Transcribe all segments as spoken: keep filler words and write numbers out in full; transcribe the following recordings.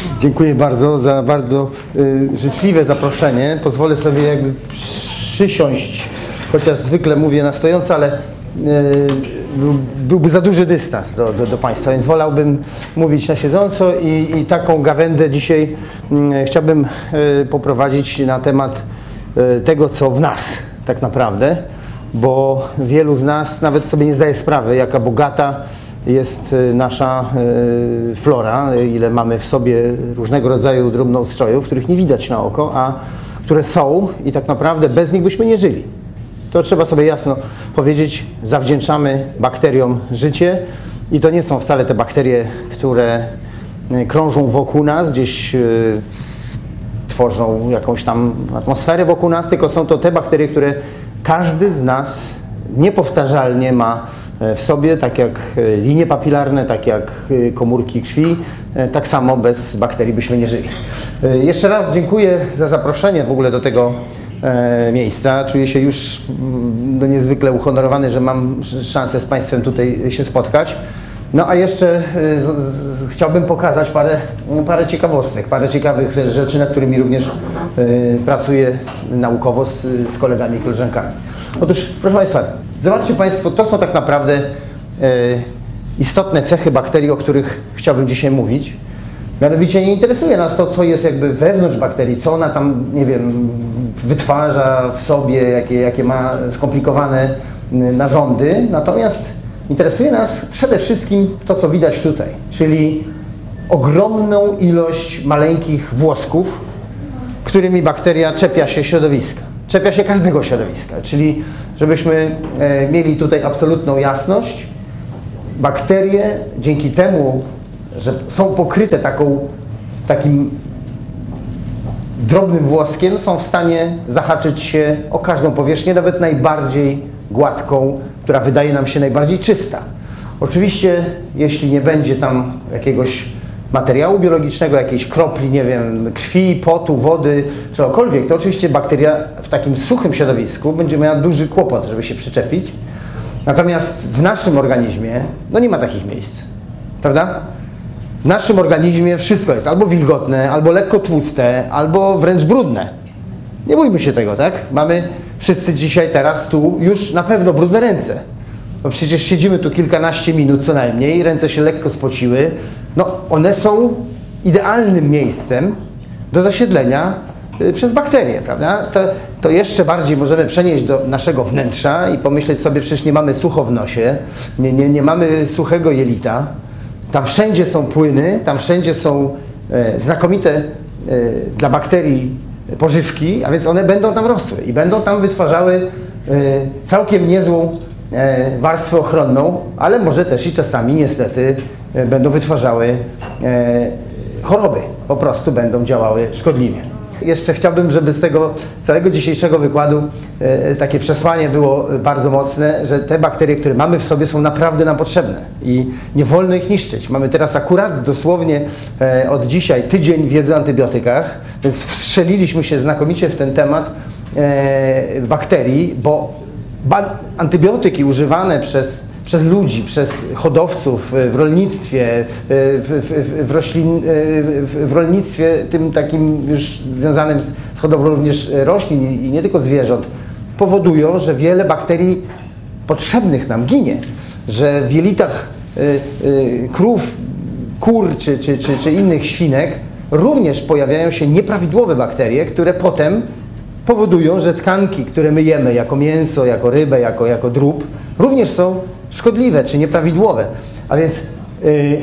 Dziękuję bardzo za bardzo y, życzliwe zaproszenie. Pozwolę sobie jakby przysiąść, chociaż zwykle mówię na stojąco, ale y, był, byłby za duży dystans do, do, do Państwa, więc wolałbym mówić na siedząco i, i taką gawędę dzisiaj y, chciałbym y, poprowadzić na temat y, tego, co w nas tak naprawdę, bo wielu z nas nawet sobie nie zdaje sprawy, jaka bogata jest nasza flora, ile mamy w sobie różnego rodzaju drobnoustrojów, których nie widać na oko, a które są i tak naprawdę bez nich byśmy nie żyli. To trzeba sobie jasno powiedzieć, zawdzięczamy bakteriom życie i to nie są wcale te bakterie, które krążą wokół nas, gdzieś tworzą jakąś tam atmosferę wokół nas, tylko są to te bakterie, które każdy z nas niepowtarzalnie ma w sobie, tak jak linie papilarne, tak jak komórki krwi, tak samo bez bakterii byśmy nie żyli. Jeszcze raz dziękuję za zaproszenie w ogóle do tego miejsca. Czuję się już no, niezwykle uhonorowany, że mam szansę z Państwem tutaj się spotkać. No a jeszcze z, z, chciałbym pokazać parę, parę ciekawostek, parę ciekawych rzeczy, nad którymi również y, pracuję naukowo z, z kolegami i koleżankami. Otóż, proszę Państwa, zobaczcie Państwo, to są tak naprawdę y, istotne cechy bakterii, o których chciałbym dzisiaj mówić. Mianowicie nie interesuje nas to, co jest jakby wewnątrz bakterii, co ona tam, nie wiem, wytwarza w sobie, jakie, jakie ma skomplikowane narządy, natomiast interesuje nas przede wszystkim to, co widać tutaj, czyli ogromną ilość maleńkich włosków, którymi bakteria czepia się środowiska. Czepia się każdego środowiska, czyli żebyśmy e, mieli tutaj absolutną jasność, bakterie dzięki temu, że są pokryte taką, takim drobnym włoskiem, są w stanie zahaczyć się o każdą powierzchnię, nawet najbardziej gładką, która wydaje nam się najbardziej czysta. Oczywiście, jeśli nie będzie tam jakiegoś materiału biologicznego, jakiejś kropli, nie wiem, krwi, potu, wody, czegokolwiek, to oczywiście bakteria w takim suchym środowisku będzie miała duży kłopot, żeby się przyczepić. Natomiast w naszym organizmie, no nie ma takich miejsc, prawda? W naszym organizmie wszystko jest albo wilgotne, albo lekko tłuste, albo wręcz brudne. Nie bójmy się tego, tak? Mamy wszyscy dzisiaj, teraz tu już na pewno brudne ręce. Bo przecież siedzimy tu kilkanaście minut co najmniej, ręce się lekko spociły. No, one są idealnym miejscem do zasiedlenia y, przez bakterie, prawda? To, to jeszcze bardziej możemy przenieść do naszego wnętrza i pomyśleć sobie, przecież nie mamy sucho w nosie, nie, nie, nie mamy suchego jelita. Tam wszędzie są płyny, tam wszędzie są e, znakomite e, dla bakterii pożywki, a więc one będą tam rosły i będą tam wytwarzały e, całkiem niezłą e, warstwę ochronną, ale może też i czasami niestety e, będą wytwarzały e, choroby, po prostu będą działały szkodliwie. Jeszcze chciałbym, żeby z tego całego dzisiejszego wykładu e, takie przesłanie było bardzo mocne, że te bakterie, które mamy w sobie, są naprawdę nam potrzebne i nie wolno ich niszczyć. Mamy teraz akurat dosłownie e, od dzisiaj tydzień wiedzy o antybiotykach, więc wstrzeliliśmy się znakomicie w ten temat e, bakterii, bo ba antybiotyki używane przez przez ludzi, przez hodowców w rolnictwie, w, w, w, roślin, w, w rolnictwie tym takim już związanym z hodowlą również roślin i nie tylko zwierząt, powodują, że wiele bakterii potrzebnych nam ginie, że w jelitach krów, kur czy, czy, czy, czy innych świnek również pojawiają się nieprawidłowe bakterie, które potem powodują, że tkanki, które my jemy jako mięso, jako rybę, jako, jako drób, również są szkodliwe czy nieprawidłowe. A więc yy,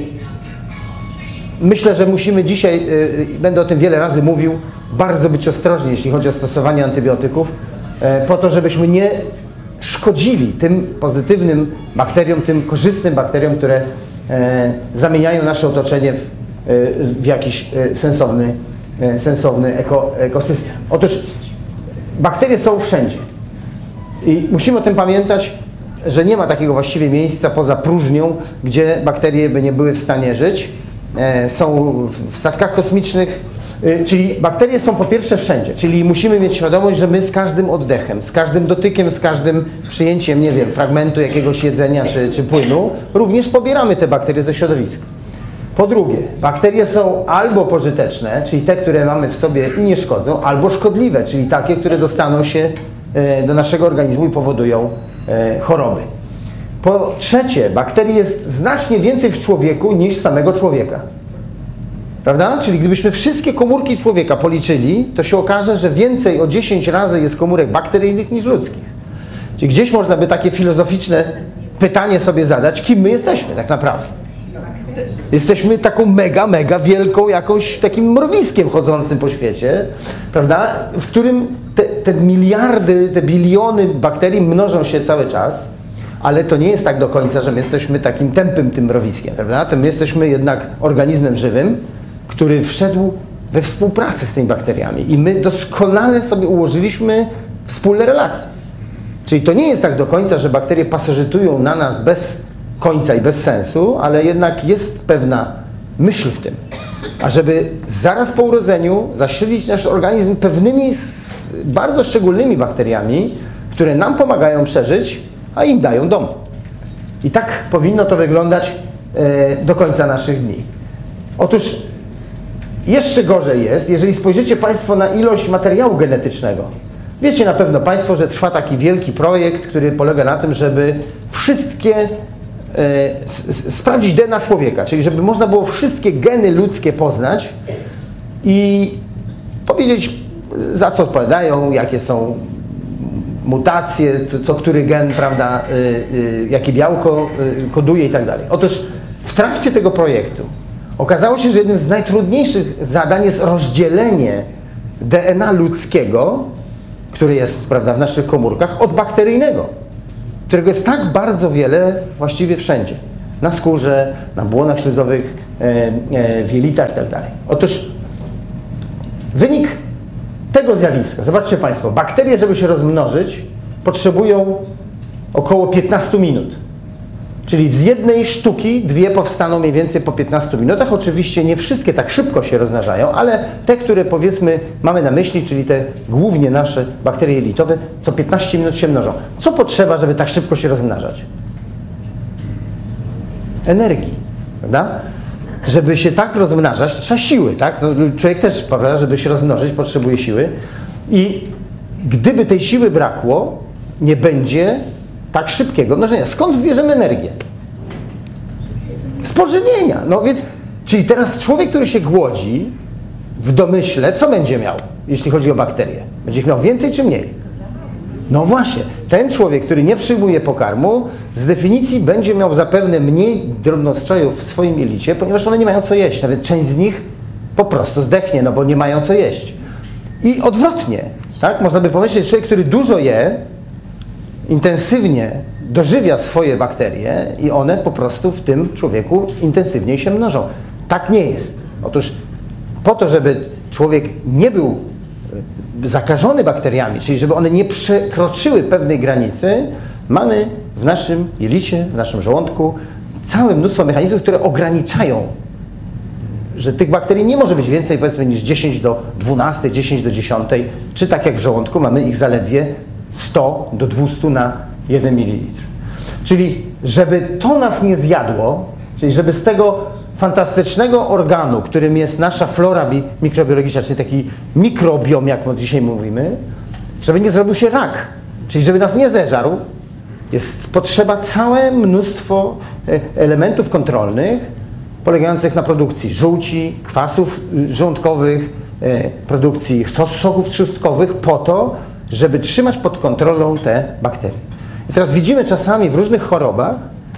myślę, że musimy dzisiaj, yy, będę o tym wiele razy mówił, bardzo być ostrożni, jeśli chodzi o stosowanie antybiotyków, yy, po to, żebyśmy nie szkodzili tym pozytywnym bakteriom, tym korzystnym bakteriom, które yy, zamieniają nasze otoczenie w, yy, w jakiś yy, sensowny, yy, sensowny eko, ekosystem. Otóż bakterie są wszędzie i musimy o tym pamiętać, że nie ma takiego właściwie miejsca poza próżnią, gdzie bakterie by nie były w stanie żyć. E, są w statkach kosmicznych, e, czyli bakterie są po pierwsze wszędzie, czyli musimy mieć świadomość, że my z każdym oddechem, z każdym dotykiem, z każdym przyjęciem, nie wiem, fragmentu jakiegoś jedzenia czy, czy płynu, również pobieramy te bakterie ze środowiska. Po drugie, bakterie są albo pożyteczne, czyli te, które mamy w sobie i nie szkodzą, albo szkodliwe, czyli takie, które dostaną się do naszego organizmu i powodują choroby. Po trzecie, bakterii jest znacznie więcej w człowieku niż samego człowieka. Prawda? Czyli gdybyśmy wszystkie komórki człowieka policzyli, to się okaże, że więcej o dziesięć razy jest komórek bakteryjnych niż ludzkich. Czyli gdzieś można by takie filozoficzne pytanie sobie zadać, kim my jesteśmy tak naprawdę. Jesteśmy taką mega, mega wielką jakąś takim mrowiskiem chodzącym po świecie, prawda? W którym te, te miliardy, te biliony bakterii mnożą się cały czas, ale to nie jest tak do końca, że my jesteśmy takim tępym tym mrowiskiem, prawda? To my jesteśmy jednak organizmem żywym, który wszedł we współpracę z tymi bakteriami i my doskonale sobie ułożyliśmy wspólne relacje. Czyli to nie jest tak do końca, że bakterie pasożytują na nas bez końca i bez sensu, ale jednak jest pewna myśl w tym. A żeby zaraz po urodzeniu zasilić nasz organizm pewnymi bardzo szczególnymi bakteriami, które nam pomagają przeżyć, a im dają dom. I tak powinno to wyglądać e, do końca naszych dni. Otóż jeszcze gorzej jest, jeżeli spojrzycie Państwo na ilość materiału genetycznego. Wiecie na pewno Państwo, że trwa taki wielki projekt, który polega na tym, żeby wszystkie e, sprawdzić D N A człowieka, czyli żeby można było wszystkie geny ludzkie poznać i powiedzieć, za co odpowiadają, jakie są mutacje, co, co który gen, prawda, y, y, jakie białko y, koduje i tak dalej. Otóż w trakcie tego projektu okazało się, że jednym z najtrudniejszych zadań jest rozdzielenie D N A ludzkiego, który jest, prawda, w naszych komórkach, od bakteryjnego, którego jest tak bardzo wiele właściwie wszędzie. Na skórze, na błonach śluzowych, e, e, w jelitach i tak dalej. Otóż wynik tego zjawiska, zobaczcie Państwo, bakterie, żeby się rozmnożyć, potrzebują około piętnaście minut. Czyli z jednej sztuki dwie powstaną mniej więcej po piętnastu minutach. Oczywiście nie wszystkie tak szybko się rozmnażają, ale te, które powiedzmy mamy na myśli, czyli te głównie nasze bakterie jelitowe, co piętnaście minut się mnożą. Co potrzeba, żeby tak szybko się rozmnażać? Energii, prawda? Żeby się tak rozmnażać, to trzeba siły, tak? No, człowiek też, prawda, żeby się rozmnożyć, potrzebuje siły. I gdyby tej siły brakło, nie będzie tak szybkiego mnożenia. Skąd bierzemy energię? Z pożywienia. No więc, czyli teraz człowiek, który się głodzi, w domyśle, co będzie miał, jeśli chodzi o bakterie? Będzie ich miał więcej czy mniej? No właśnie, ten człowiek, który nie przyjmuje pokarmu, z definicji będzie miał zapewne mniej drobnostrojów w swoim jelicie, ponieważ one nie mają co jeść. Nawet część z nich po prostu zdechnie, no bo nie mają co jeść. I odwrotnie, tak? Można by pomyśleć, że człowiek, który dużo je, intensywnie dożywia swoje bakterie i one po prostu w tym człowieku intensywniej się mnożą. Tak nie jest. Otóż po to, żeby człowiek nie był zakażony bakteriami, czyli żeby one nie przekroczyły pewnej granicy, mamy w naszym jelicie, w naszym żołądku całe mnóstwo mechanizmów, które ograniczają, że tych bakterii nie może być więcej, powiedzmy, niż dziesięć do dwunastu, dziesięć do dziesięciu, czy tak jak w żołądku mamy ich zaledwie sto do dwustu na jeden mililitr. Czyli żeby to nas nie zjadło, czyli żeby z tego fantastycznego organu, którym jest nasza flora mikrobiologiczna, czyli taki mikrobiom, jak my dzisiaj mówimy, żeby nie zrobił się rak, czyli żeby nas nie zeżarł, jest potrzeba całe mnóstwo elementów kontrolnych polegających na produkcji żółci, kwasów żołądkowych, produkcji soków trzustkowych po to, żeby trzymać pod kontrolą te bakterie. I teraz widzimy czasami w różnych chorobach,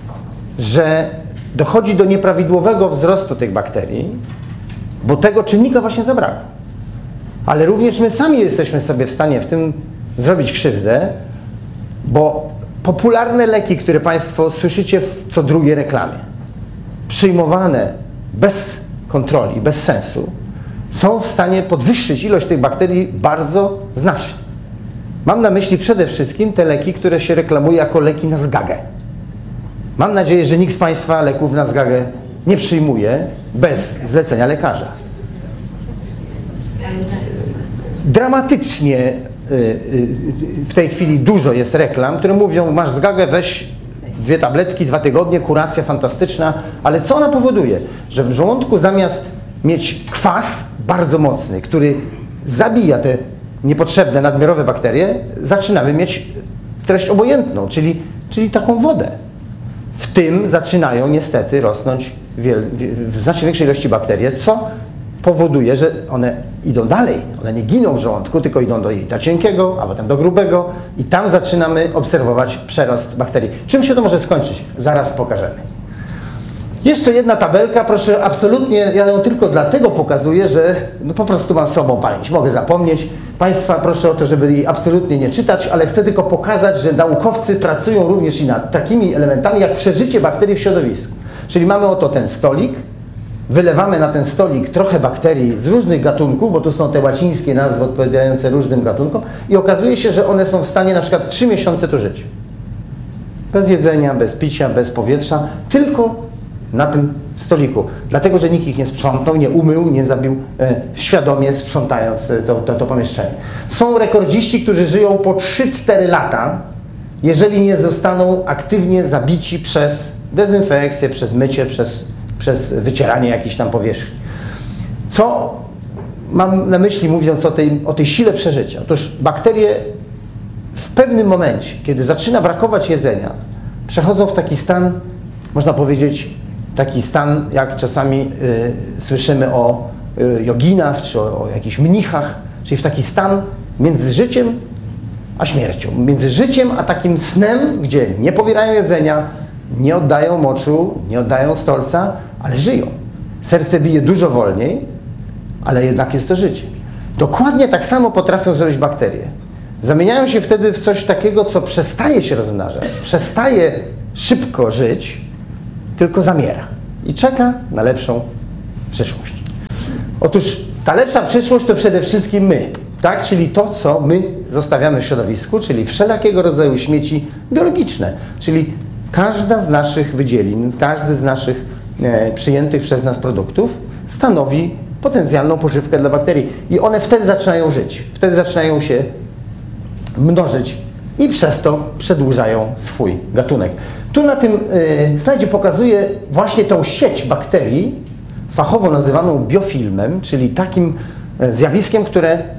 że dochodzi do nieprawidłowego wzrostu tych bakterii, bo tego czynnika właśnie zabrakło. Ale również my sami jesteśmy sobie w stanie w tym zrobić krzywdę, bo popularne leki, które Państwo słyszycie w co drugiej reklamie, przyjmowane bez kontroli, bez sensu, są w stanie podwyższyć ilość tych bakterii bardzo znacznie. Mam na myśli przede wszystkim te leki, które się reklamuje jako leki na zgagę. Mam nadzieję, że nikt z Państwa leków na zgagę nie przyjmuje bez zlecenia lekarza. Dramatycznie w tej chwili dużo jest reklam, które mówią, masz zgagę, weź dwie tabletki, dwa tygodnie, kuracja fantastyczna, ale co ona powoduje? Że w żołądku zamiast mieć kwas bardzo mocny, który zabija te niepotrzebne, nadmiarowe bakterie, zaczynamy mieć treść obojętną, czyli, czyli taką wodę. W tym zaczynają niestety rosnąć wiel, w znacznie większej ilości bakterie, co powoduje, że one idą dalej. One nie giną w żołądku, tylko idą do jelita cienkiego, a potem do grubego i tam zaczynamy obserwować przerost bakterii. Czym się to może skończyć? Zaraz pokażemy. Jeszcze jedna tabelka, proszę, absolutnie, ja ją tylko dlatego pokazuję, że no po prostu mam z sobą pamięć, mogę zapomnieć. Państwa proszę o to, żeby jej absolutnie nie czytać, ale chcę tylko pokazać, że naukowcy pracują również i nad takimi elementami jak przeżycie bakterii w środowisku. Czyli mamy oto ten stolik, wylewamy na ten stolik trochę bakterii z różnych gatunków, bo tu są te łacińskie nazwy odpowiadające różnym gatunkom i okazuje się, że one są w stanie na przykład trzy miesiące tu żyć. Bez jedzenia, bez picia, bez powietrza, tylko na tym stoliku. Dlatego, że nikt ich nie sprzątnął, nie umył, nie zabił e, świadomie sprzątając to, to, to pomieszczenie. Są rekordziści, którzy żyją po trzy cztery lata, jeżeli nie zostaną aktywnie zabici przez dezynfekcję, przez mycie, przez, przez wycieranie jakichś tam powierzchni. Co mam na myśli, mówiąc o tej, o tej sile przeżycia? Otóż bakterie w pewnym momencie, kiedy zaczyna brakować jedzenia, przechodzą w taki stan, można powiedzieć, taki stan, jak czasami y, słyszymy o y, joginach, czy o, o jakichś mnichach, czyli w taki stan między życiem a śmiercią. Między życiem a takim snem, gdzie nie pobierają jedzenia, nie oddają moczu, nie oddają stolca, ale żyją. Serce bije dużo wolniej, ale jednak jest to życie. Dokładnie tak samo potrafią zrobić bakterie. Zamieniają się wtedy w coś takiego, co przestaje się rozmnażać, przestaje szybko żyć, tylko zamiera i czeka na lepszą przyszłość. Otóż ta lepsza przyszłość to przede wszystkim my, tak? Czyli to, co my zostawiamy w środowisku, czyli wszelakiego rodzaju śmieci biologiczne, czyli każda z naszych wydzielin, każdy z naszych e, przyjętych przez nas produktów stanowi potencjalną pożywkę dla bakterii i one wtedy zaczynają żyć, wtedy zaczynają się mnożyć i przez to przedłużają swój gatunek. Tu na tym y, slajdzie pokazuję właśnie tą sieć bakterii, fachowo nazywaną biofilmem, czyli takim y, zjawiskiem, które y,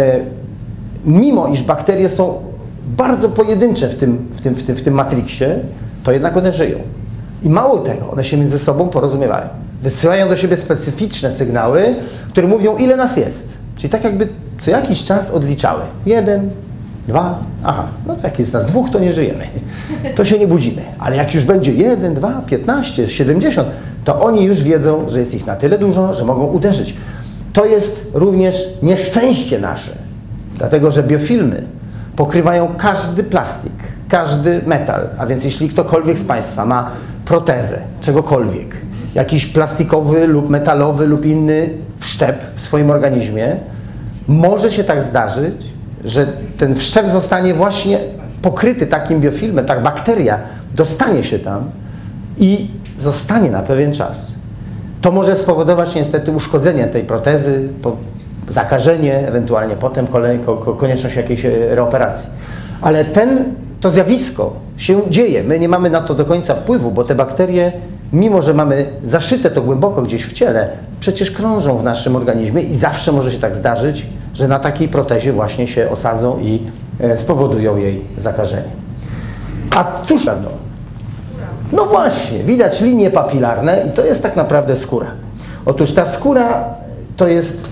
mimo iż bakterie są bardzo pojedyncze w tym, w tym, w tym, w tym matriksie, to jednak one żyją. I mało tego, one się między sobą porozumiewają. Wysyłają do siebie specyficzne sygnały, które mówią, ile nas jest. Czyli tak jakby co jakiś czas odliczały. Jeden, dwa, aha, no to jak jest nas dwóch, to nie żyjemy. To się nie budzimy. Ale jak już będzie jeden, dwa, piętnaście, siedemdziesiąt, to oni już wiedzą, że jest ich na tyle dużo, że mogą uderzyć. To jest również nieszczęście nasze. Dlatego, że biofilmy pokrywają każdy plastik, każdy metal. A więc jeśli ktokolwiek z Państwa ma protezę, czegokolwiek, jakiś plastikowy lub metalowy lub inny wszczep w swoim organizmie, może się tak zdarzyć, że ten wszczep zostanie właśnie pokryty takim biofilmem, tak bakteria dostanie się tam i zostanie na pewien czas. To może spowodować niestety uszkodzenie tej protezy, zakażenie, ewentualnie potem kolej, konieczność jakiejś reoperacji. Ale ten, to zjawisko się dzieje. My nie mamy na to do końca wpływu, bo te bakterie, mimo że mamy zaszyte to głęboko gdzieś w ciele, przecież krążą w naszym organizmie i zawsze może się tak zdarzyć, że na takiej protezie właśnie się osadzą i spowodują jej zakażenie. A cóż no, no właśnie, widać linie papilarne i to jest tak naprawdę skóra. Otóż ta skóra to jest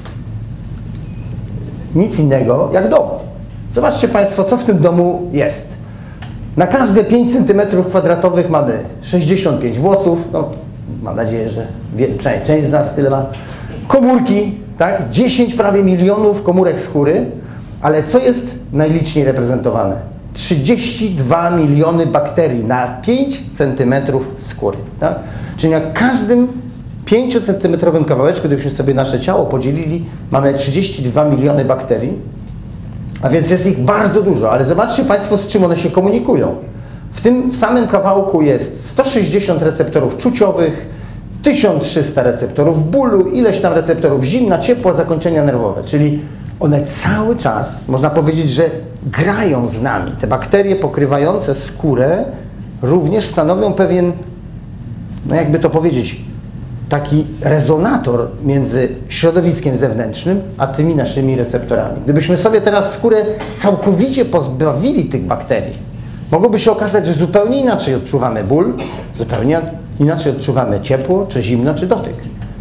nic innego jak dom. Zobaczcie Państwo, co w tym domu jest. Na każde pięć centymetrów kwadratowych mamy sześćdziesiąt pięć włosów, no, mam nadzieję, że wie, przynajmniej część z nas tyle ma. Komórki, tak? dziesięć prawie milionów komórek skóry, ale co jest najliczniej reprezentowane? trzydzieści dwa miliony bakterii na pięć centymetrów skóry. Tak? Czyli na każdym pięciocentymetrowym kawałeczku, gdybyśmy sobie nasze ciało podzielili, mamy trzydzieści dwa miliony bakterii, a więc jest ich bardzo dużo, ale zobaczcie Państwo, z czym one się komunikują. W tym samym kawałku jest sto sześćdziesiąt receptorów czuciowych, tysiąc trzysta receptorów bólu, ileś tam receptorów zimna, ciepła, zakończenia nerwowe, czyli one cały czas, można powiedzieć, że grają z nami. Te bakterie pokrywające skórę również stanowią pewien, no jakby to powiedzieć, taki rezonator między środowiskiem zewnętrznym, a tymi naszymi receptorami. Gdybyśmy sobie teraz skórę całkowicie pozbawili tych bakterii, mogłoby się okazać, że zupełnie inaczej odczuwamy ból, zupełnie inaczej odczuwamy ciepło, czy zimno, czy dotyk.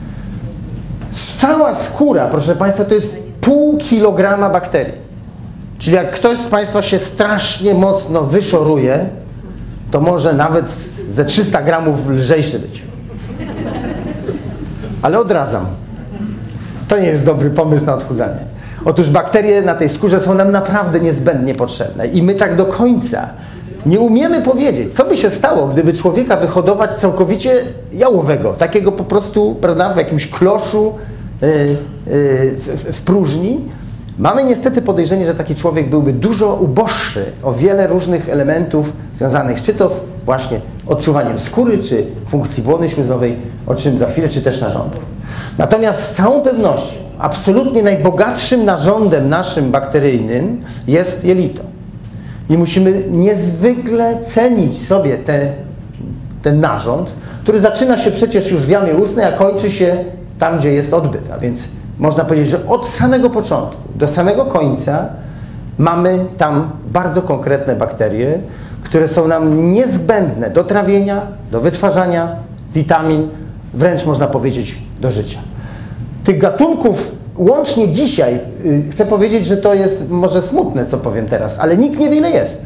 Cała skóra, proszę Państwa, to jest pół kilograma bakterii. Czyli jak ktoś z Państwa się strasznie mocno wyszoruje, to może nawet ze trzysta gramów lżejszy być. Ale odradzam. To nie jest dobry pomysł na odchudzanie. Otóż bakterie na tej skórze są nam naprawdę niezbędnie potrzebne i my tak do końca nie umiemy powiedzieć, co by się stało, gdyby człowieka wyhodować całkowicie jałowego, takiego po prostu, prawda, w jakimś kloszu, yy, yy, w, w próżni. Mamy niestety podejrzenie, że taki człowiek byłby dużo uboższy o wiele różnych elementów związanych czy to z właśnie odczuwaniem skóry, czy funkcji błony śluzowej, o czym za chwilę, czy też narządów. Natomiast z całą pewnością absolutnie najbogatszym narządem naszym bakteryjnym jest jelito. I musimy niezwykle cenić sobie te, ten narząd, który zaczyna się przecież już w jamie ustnej, a kończy się tam, gdzie jest odbyt. A więc można powiedzieć, że od samego początku do samego końca mamy tam bardzo konkretne bakterie, które są nam niezbędne do trawienia, do wytwarzania witamin, wręcz można powiedzieć do życia. Tych gatunków łącznie dzisiaj, yy, chcę powiedzieć, że to jest może smutne, co powiem teraz, ale nikt nie wie, ile jest.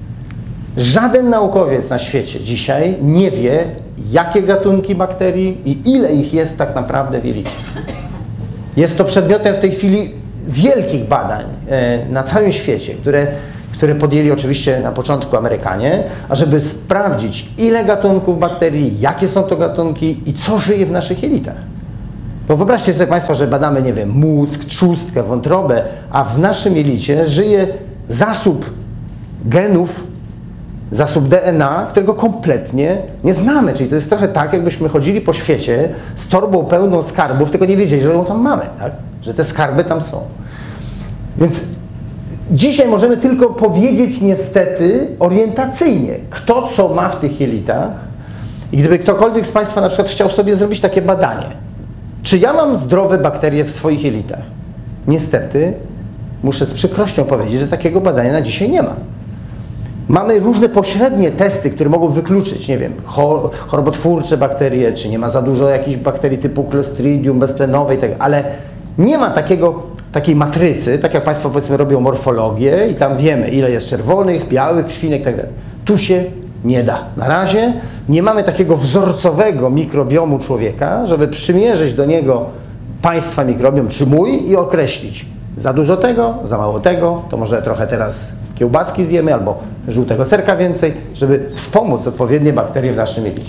Żaden naukowiec na świecie dzisiaj nie wie, jakie gatunki bakterii i ile ich jest tak naprawdę w jelicie. Jest to przedmiotem w tej chwili wielkich badań yy, na całym świecie, które, które podjęli oczywiście na początku Amerykanie, ażeby sprawdzić, ile gatunków bakterii, jakie są to gatunki i co żyje w naszych jelitach. Bo wyobraźcie sobie Państwo, że badamy, nie wiem, mózg, trzustkę, wątrobę, a w naszym jelicie żyje zasób genów, zasób D N A, którego kompletnie nie znamy. Czyli to jest trochę tak, jakbyśmy chodzili po świecie z torbą pełną skarbów, tylko nie wiedzieli, że ją tam mamy, tak? Że te skarby tam są. Więc dzisiaj możemy tylko powiedzieć niestety orientacyjnie, kto co ma w tych jelitach. I gdyby ktokolwiek z Państwa na przykład chciał sobie zrobić takie badanie, czy ja mam zdrowe bakterie w swoich jelitach? Niestety, muszę z przykrością powiedzieć, że takiego badania na dzisiaj nie ma. Mamy różne pośrednie testy, które mogą wykluczyć, nie wiem, chorobotwórcze bakterie, czy nie ma za dużo jakichś bakterii typu Clostridium beztlenowej, tak, ale nie ma takiego, takiej matrycy, tak jak Państwo powiedzmy robią morfologię i tam wiemy, ile jest czerwonych, białych krwinek i tak dalej. Tu się nie da. Na razie nie mamy takiego wzorcowego mikrobiomu człowieka, żeby przymierzyć do niego Państwa mikrobiom, czy mój, i określić za dużo tego, za mało tego, to może trochę teraz kiełbaski zjemy albo żółtego serka więcej, żeby wspomóc odpowiednie bakterie w naszym jelicie.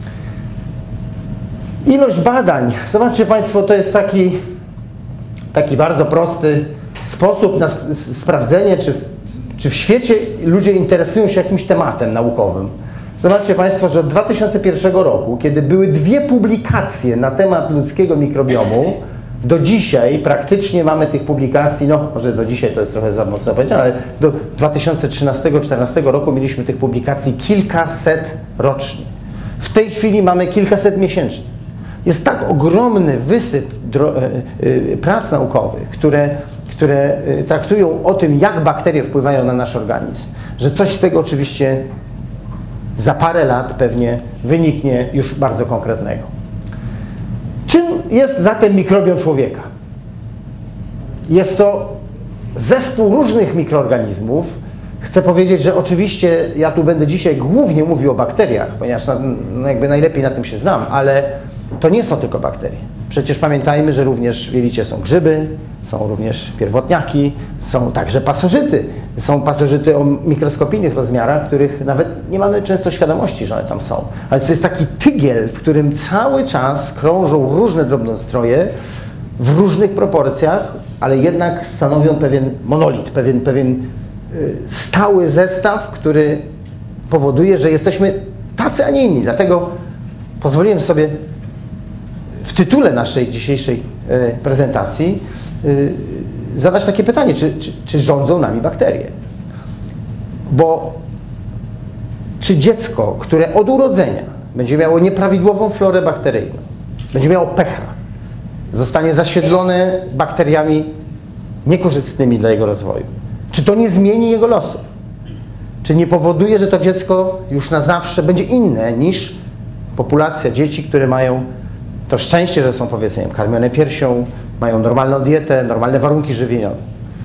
Ilość badań, zobaczcie Państwo, to jest taki, taki bardzo prosty sposób na sprawdzenie, czy w Czy w świecie ludzie interesują się jakimś tematem naukowym. Zobaczcie Państwo, że od dwa tysiące pierwszego roku, kiedy były dwie publikacje na temat ludzkiego mikrobiomu, do dzisiaj praktycznie mamy tych publikacji, no może do dzisiaj to jest trochę za mocno powiedziane, ale do dwa tysiące trzynastego do dwa tysiące czternastego roku mieliśmy tych publikacji kilkaset rocznie. W tej chwili mamy kilkaset miesięcznie. Jest tak ogromny wysyp prac naukowych, które które traktują o tym, jak bakterie wpływają na nasz organizm, że coś z tego oczywiście za parę lat pewnie wyniknie już bardzo konkretnego. Czym jest zatem mikrobiom człowieka? Jest to zespół różnych mikroorganizmów. Chcę powiedzieć, że oczywiście ja tu będę dzisiaj głównie mówił o bakteriach, ponieważ no jakby najlepiej na tym się znam, ale to nie są tylko bakterie. Przecież pamiętajmy, że również w jelicie są grzyby, są również pierwotniaki, są także pasożyty. Są pasożyty o mikroskopijnych rozmiarach, których nawet nie mamy często świadomości, że one tam są. Ale to jest taki tygiel, w którym cały czas krążą różne drobnostroje w różnych proporcjach, ale jednak stanowią pewien monolit, pewien, pewien stały zestaw, który powoduje, że jesteśmy tacy, a nie inni. Dlatego pozwoliłem sobie w tytule naszej dzisiejszej prezentacji zadać takie pytanie, czy, czy, czy rządzą nami bakterie? Bo czy dziecko, które od urodzenia będzie miało nieprawidłową florę bakteryjną, będzie miało pecha, zostanie zasiedlone bakteriami niekorzystnymi dla jego rozwoju, czy to nie zmieni jego losów? Czy nie powoduje, że to dziecko już na zawsze będzie inne niż populacja dzieci, które mają to szczęście, że są, powiedzmy, karmione piersią, mają normalną dietę, normalne warunki żywieniowe?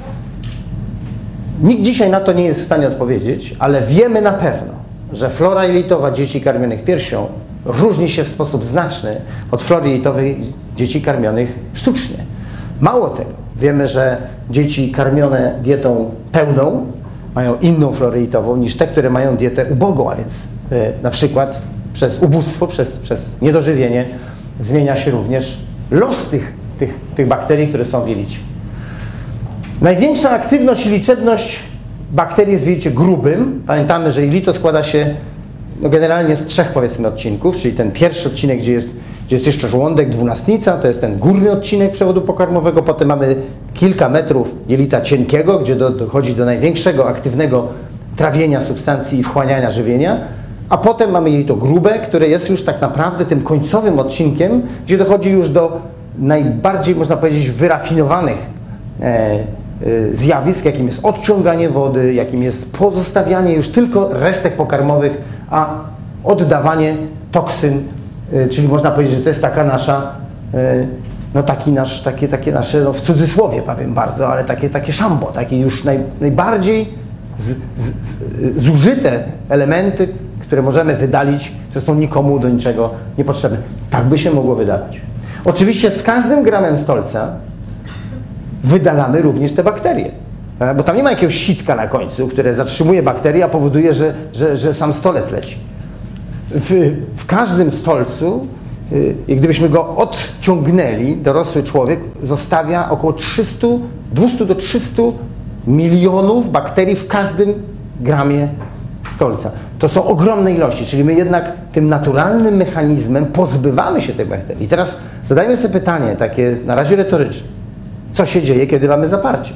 Nikt dzisiaj na to nie jest w stanie odpowiedzieć, ale wiemy na pewno, że flora jelitowa dzieci karmionych piersią różni się w sposób znaczny od flory jelitowej dzieci karmionych sztucznie. Mało tego, wiemy, że dzieci karmione dietą pełną mają inną florę jelitową niż te, które mają dietę ubogą, a więc yy, na przykład przez ubóstwo, przez, przez niedożywienie zmienia się również los tych, tych, tych bakterii, które są w jelicie. Największa aktywność i liczebność bakterii jest w jelicie grubym. Pamiętamy, że jelito składa się no generalnie z trzech, powiedzmy, odcinków, czyli ten pierwszy odcinek, gdzie jest, gdzie jest jeszcze żołądek, dwunastnica, to jest ten górny odcinek przewodu pokarmowego, potem mamy kilka metrów jelita cienkiego, gdzie do, dochodzi do największego aktywnego trawienia substancji i wchłaniania żywienia, a potem mamy jelito grube, które jest już tak naprawdę tym końcowym odcinkiem, gdzie dochodzi już do najbardziej, można powiedzieć, wyrafinowanych e, e, zjawisk, jakim jest odciąganie wody, jakim jest pozostawianie już tylko resztek pokarmowych, a oddawanie toksyn, e, czyli można powiedzieć, że to jest taka nasza, e, no taki nasz, takie, takie nasze, no w cudzysłowie powiem bardzo, ale takie, takie szambo, takie już naj, najbardziej z, z, z, zużyte elementy, które możemy wydalić, które są nikomu do niczego niepotrzebne. Tak by się mogło wydać. Oczywiście z każdym gramem stolca wydalamy również te bakterie. Bo tam nie ma jakiegoś sitka na końcu, które zatrzymuje bakterie, a powoduje, że, że, że sam stolec leci. W, w każdym stolcu, yy, gdybyśmy go odciągnęli, dorosły człowiek zostawia około trzysta, dwieście do trzystu milionów bakterii w każdym gramie stolca. To są ogromne ilości, czyli my jednak tym naturalnym mechanizmem pozbywamy się tych bakterii. I teraz zadajmy sobie pytanie, takie na razie retoryczne. Co się dzieje, kiedy mamy zaparcie?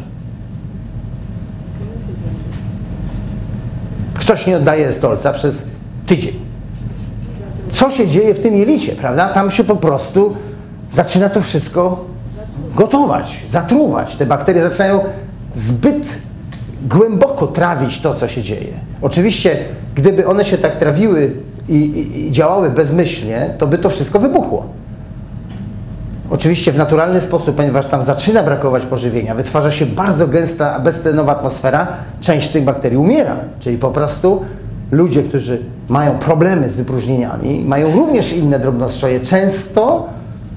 Ktoś nie oddaje stolca przez tydzień. Co się dzieje w tym jelicie, prawda? Tam się po prostu zaczyna to wszystko gotować, zatruwać. Te bakterie zaczynają zbyt głęboko trawić to, co się dzieje. Oczywiście, gdyby one się tak trawiły i, i, i działały bezmyślnie, to by to wszystko wybuchło. Oczywiście w naturalny sposób, ponieważ tam zaczyna brakować pożywienia, wytwarza się bardzo gęsta, beztlenowa atmosfera, część tych bakterii umiera. Czyli po prostu ludzie, którzy mają problemy z wypróżnieniami, mają również inne drobnostrzoje, często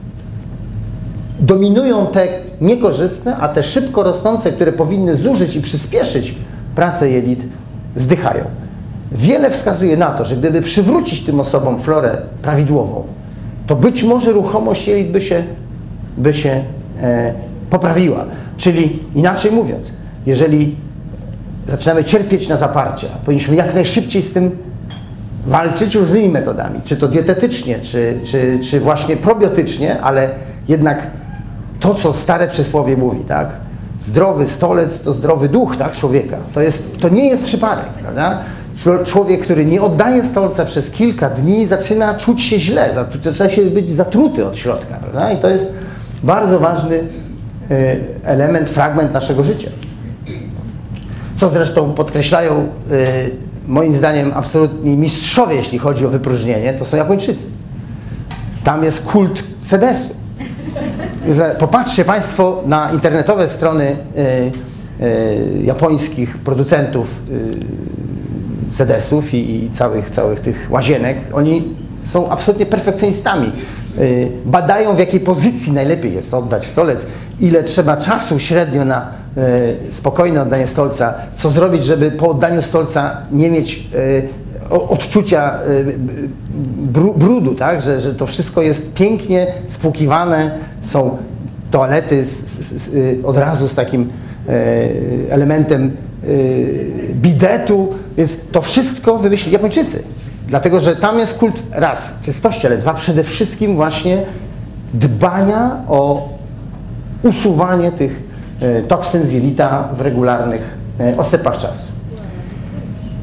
dominują te niekorzystne, a te szybko rosnące, które powinny zużyć i przyspieszyć pracę jelit, zdychają. Wiele wskazuje na to, że gdyby przywrócić tym osobom florę prawidłową, to być może ruchomość jelit by się, by się e, poprawiła. Czyli inaczej mówiąc, jeżeli zaczynamy cierpieć na zaparcia, powinniśmy jak najszybciej z tym walczyć różnymi metodami, czy to dietetycznie, czy, czy, czy właśnie probiotycznie, ale jednak to, co stare przysłowie mówi, tak? Zdrowy stolec to zdrowy duch, tak, człowieka. To, jest, to nie jest przypadek, prawda? Człowiek, który nie oddaje stolca przez kilka dni, zaczyna czuć się źle, zaczyna się być zatruty od środka, prawda? I to jest bardzo ważny element, fragment naszego życia. Co zresztą podkreślają, moim zdaniem, absolutni mistrzowie, jeśli chodzi o wypróżnienie, to są Japończycy. Tam jest kult sedesu. Popatrzcie Państwo na internetowe strony y, y, japońskich producentów y, sedesów i, i całych, całych tych łazienek. Oni są absolutnie perfekcjonistami. Y, badają, w jakiej pozycji najlepiej jest oddać stolec, ile trzeba czasu średnio na y, spokojne oddanie stolca, co zrobić, żeby po oddaniu stolca nie mieć y, odczucia brudu, tak? że, że to wszystko jest pięknie spłukiwane, są toalety z, z, z, od razu z takim elementem bidetu, więc to wszystko wymyślili Japończycy, dlatego że tam jest kult raz czystości, ale dwa przede wszystkim właśnie dbania o usuwanie tych toksyn z jelita w regularnych oscypach czasu.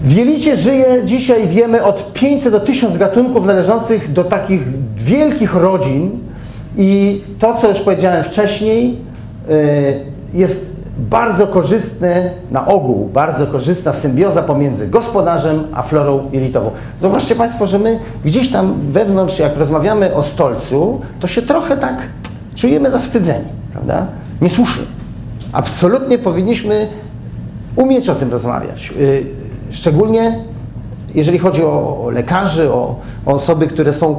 W jelicie żyje dzisiaj, wiemy, od pięćset do tysiąca gatunków należących do takich wielkich rodzin i to, co już powiedziałem wcześniej, jest bardzo korzystne, na ogół bardzo korzystna symbioza pomiędzy gospodarzem a florą jelitową. Zauważcie Państwo, że my gdzieś tam wewnątrz, jak rozmawiamy o stolcu, to się trochę tak czujemy zawstydzeni, prawda? Niesłusznie. Absolutnie powinniśmy umieć o tym rozmawiać. Szczególnie jeżeli chodzi o lekarzy, o, o osoby, które są,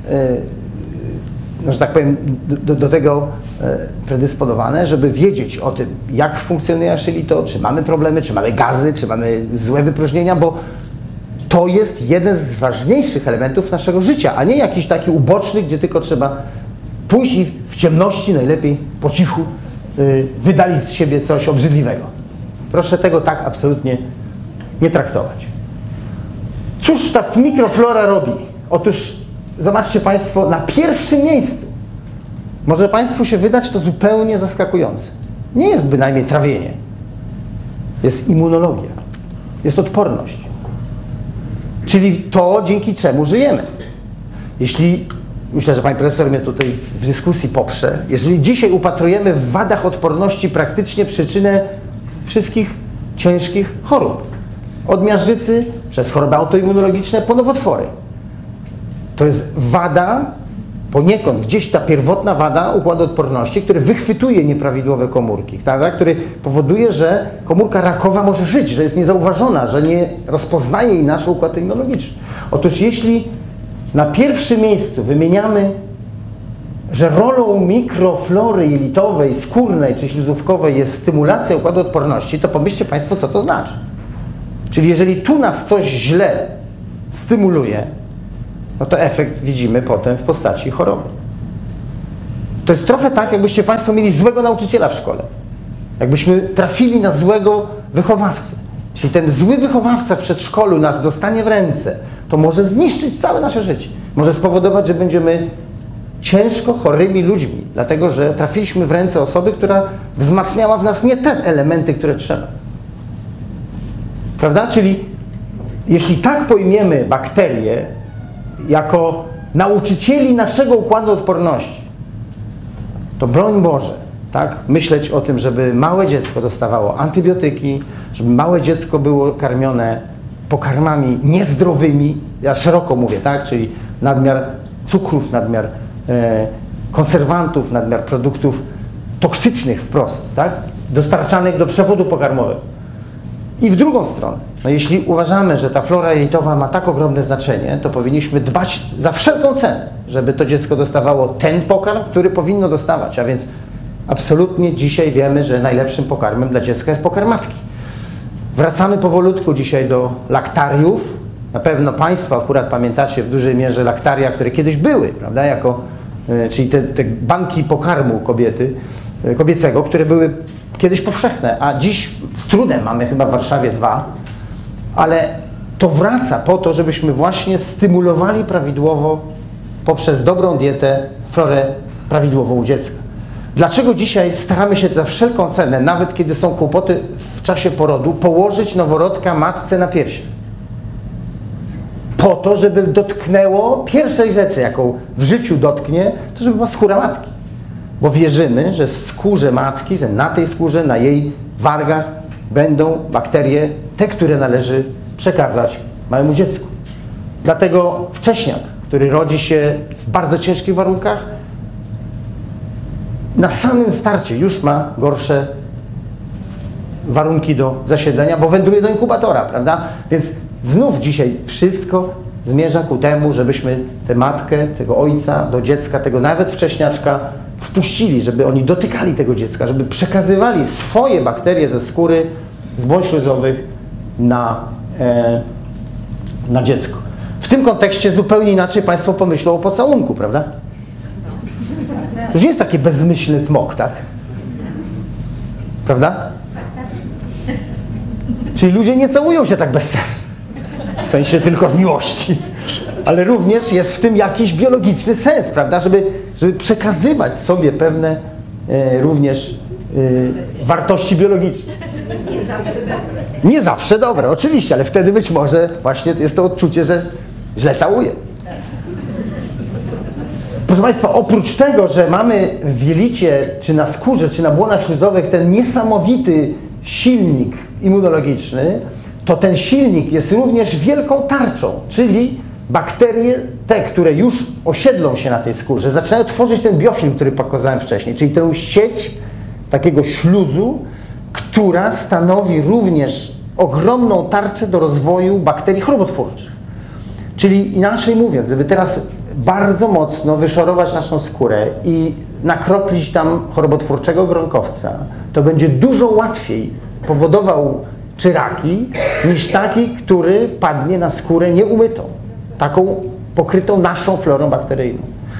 no, że tak powiem, do, do tego predysponowane, żeby wiedzieć o tym, jak funkcjonuje nasze jelito, czy mamy problemy, czy mamy gazy, czy mamy złe wypróżnienia, bo to jest jeden z ważniejszych elementów naszego życia, a nie jakiś taki uboczny, gdzie tylko trzeba pójść i w ciemności, najlepiej po cichu, yy, wydalić z siebie coś obrzydliwego. Proszę tego tak absolutnie nie traktować. Cóż ta mikroflora robi? Otóż zobaczcie Państwo, na pierwszym miejscu może Państwu się wydać to zupełnie zaskakujące. Nie jest bynajmniej trawienie. Jest immunologia. Jest odporność. Czyli to, dzięki czemu żyjemy. Jeśli, myślę, że Pani Profesor mnie tutaj w dyskusji poprze, jeżeli dzisiaj upatrujemy w wadach odporności praktycznie przyczynę wszystkich ciężkich chorób. Od miażdżycy, przez choroby autoimmunologiczne, po nowotwory. To jest wada, poniekąd gdzieś ta pierwotna wada układu odporności, który wychwytuje nieprawidłowe komórki, tak? Który powoduje, że komórka rakowa może żyć, że jest niezauważona, że nie rozpoznaje jej nasz układ immunologiczny. Otóż jeśli na pierwszym miejscu wymieniamy, że rolą mikroflory jelitowej, skórnej czy śluzówkowej jest stymulacja układu odporności, to pomyślcie Państwo, co to znaczy. Czyli jeżeli tu nas coś źle stymuluje, no to efekt widzimy potem w postaci choroby. To jest trochę tak, jakbyście Państwo mieli złego nauczyciela w szkole. Jakbyśmy trafili na złego wychowawcę. Jeśli ten zły wychowawca w przedszkolu nas dostanie w ręce, to może zniszczyć całe nasze życie. Może spowodować, że będziemy ciężko chorymi ludźmi, dlatego że trafiliśmy w ręce osoby, która wzmacniała w nas nie te elementy, które trzeba. Prawda? Czyli jeśli tak pojmiemy bakterie jako nauczycieli naszego układu odporności, to broń Boże, tak, myśleć o tym, żeby małe dziecko dostawało antybiotyki, żeby małe dziecko było karmione pokarmami niezdrowymi, ja szeroko mówię, tak, czyli nadmiar cukrów, nadmiar e, konserwantów, nadmiar produktów toksycznych wprost, tak, dostarczanych do przewodu pokarmowego. I w drugą stronę, no jeśli uważamy, że ta flora jelitowa ma tak ogromne znaczenie, to powinniśmy dbać za wszelką cenę, żeby to dziecko dostawało ten pokarm, który powinno dostawać, a więc absolutnie dzisiaj wiemy, że najlepszym pokarmem dla dziecka jest pokarm matki. Wracamy powolutku dzisiaj do laktariów. Na pewno Państwo akurat pamiętacie w dużej mierze laktaria, które kiedyś były, prawda, jako, y, czyli te, te banki pokarmu kobiety, y, kobiecego, które były kiedyś powszechne, a dziś z trudem mamy chyba w Warszawie dwa, ale to wraca po to, żebyśmy właśnie stymulowali prawidłowo poprzez dobrą dietę florę prawidłową u dziecka. Dlaczego dzisiaj staramy się za wszelką cenę, nawet kiedy są kłopoty w czasie porodu, położyć noworodka matce na piersiach? Po to, żeby dotknęło pierwszej rzeczy, jaką w życiu dotknie, to żeby była skóra matki. Bo wierzymy, że w skórze matki, że na tej skórze, na jej wargach będą bakterie, te, które należy przekazać małemu dziecku. Dlatego wcześniak, który rodzi się w bardzo ciężkich warunkach, na samym starcie już ma gorsze warunki do zasiedlenia, bo wędruje do inkubatora, prawda? Więc znów dzisiaj wszystko zmierza ku temu, żebyśmy tę matkę, tego ojca do dziecka, tego nawet wcześniaczka wpuścili, żeby oni dotykali tego dziecka, żeby przekazywali swoje bakterie ze skóry, z błon śluzowych na, e, na dziecko. W tym kontekście zupełnie inaczej Państwo pomyślą o pocałunku, prawda? To już nie jest taki bezmyślny smok, tak? Prawda? Czyli ludzie nie całują się tak bez sensu. W sensie tylko z miłości. Ale również jest w tym jakiś biologiczny sens, prawda? Żeby, żeby przekazywać sobie pewne e, również e, wartości biologiczne. Nie zawsze dobre. Nie zawsze dobre, oczywiście, ale wtedy być może właśnie jest to odczucie, że źle całuję. Proszę Państwa, oprócz tego, że mamy w jelicie, czy na skórze, czy na błonach śluzowych ten niesamowity silnik immunologiczny, to ten silnik jest również wielką tarczą, czyli bakterie, te, które już osiedlą się na tej skórze, zaczynają tworzyć ten biofilm, który pokazałem wcześniej, czyli tę sieć takiego śluzu, która stanowi również ogromną tarczę do rozwoju bakterii chorobotwórczych. Czyli inaczej mówiąc, gdyby teraz bardzo mocno wyszorować naszą skórę i nakroplić tam chorobotwórczego gronkowca, to będzie dużo łatwiej powodował czy raki, niż taki, który padnie na skórę nieumytą, taką pokrytą naszą florą bakteryjną.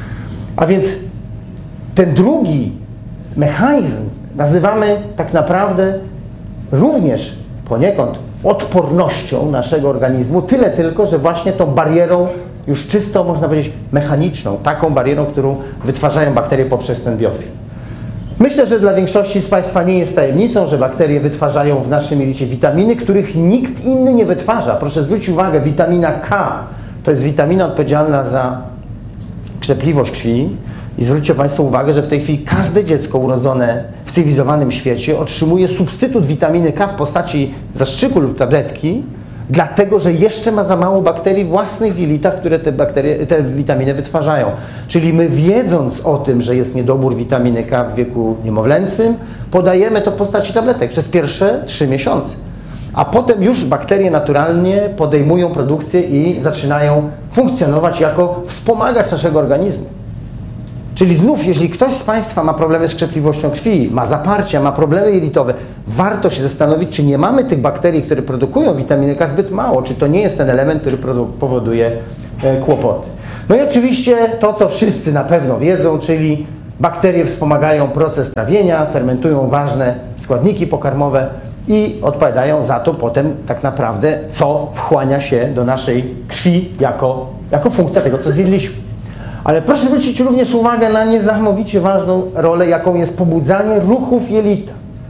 A więc ten drugi mechanizm nazywamy tak naprawdę również poniekąd odpornością naszego organizmu, tyle tylko, że właśnie tą barierą już czysto, można powiedzieć, mechaniczną, taką barierą, którą wytwarzają bakterie poprzez ten biofilm. Myślę, że dla większości z Państwa nie jest tajemnicą, że bakterie wytwarzają w naszym jelicie witaminy, których nikt inny nie wytwarza. Proszę zwrócić uwagę, witamina K to jest witamina odpowiedzialna za krzepliwość krwi i zwróćcie Państwo uwagę, że w tej chwili każde dziecko urodzone w cywilizowanym świecie otrzymuje substytut witaminy K w postaci zastrzyku lub tabletki, dlatego, że jeszcze ma za mało bakterii własnych w jelitach, które te, bakterie, te witaminy wytwarzają. Czyli my, wiedząc o tym, że jest niedobór witaminy K w wieku niemowlęcym, podajemy to w postaci tabletek przez pierwsze trzy miesiące. A potem już bakterie naturalnie podejmują produkcję i zaczynają funkcjonować jako wspomagacz naszego organizmu. Czyli znów, jeżeli ktoś z Państwa ma problemy z krzepliwością krwi, ma zaparcia, ma problemy jelitowe, warto się zastanowić, czy nie mamy tych bakterii, które produkują witaminę K zbyt mało, czy to nie jest ten element, który powoduje e, kłopoty. No i oczywiście to, co wszyscy na pewno wiedzą, czyli bakterie wspomagają proces trawienia, fermentują ważne składniki pokarmowe i odpowiadają za to potem tak naprawdę, co wchłania się do naszej krwi jako, jako funkcja tego, co zjedliśmy. Ale proszę zwrócić również uwagę na niesamowicie ważną rolę, jaką jest pobudzanie ruchów jelita.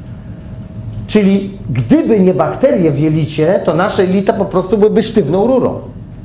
Czyli gdyby nie bakterie w jelicie, to nasze jelita po prostu byłyby sztywną rurą.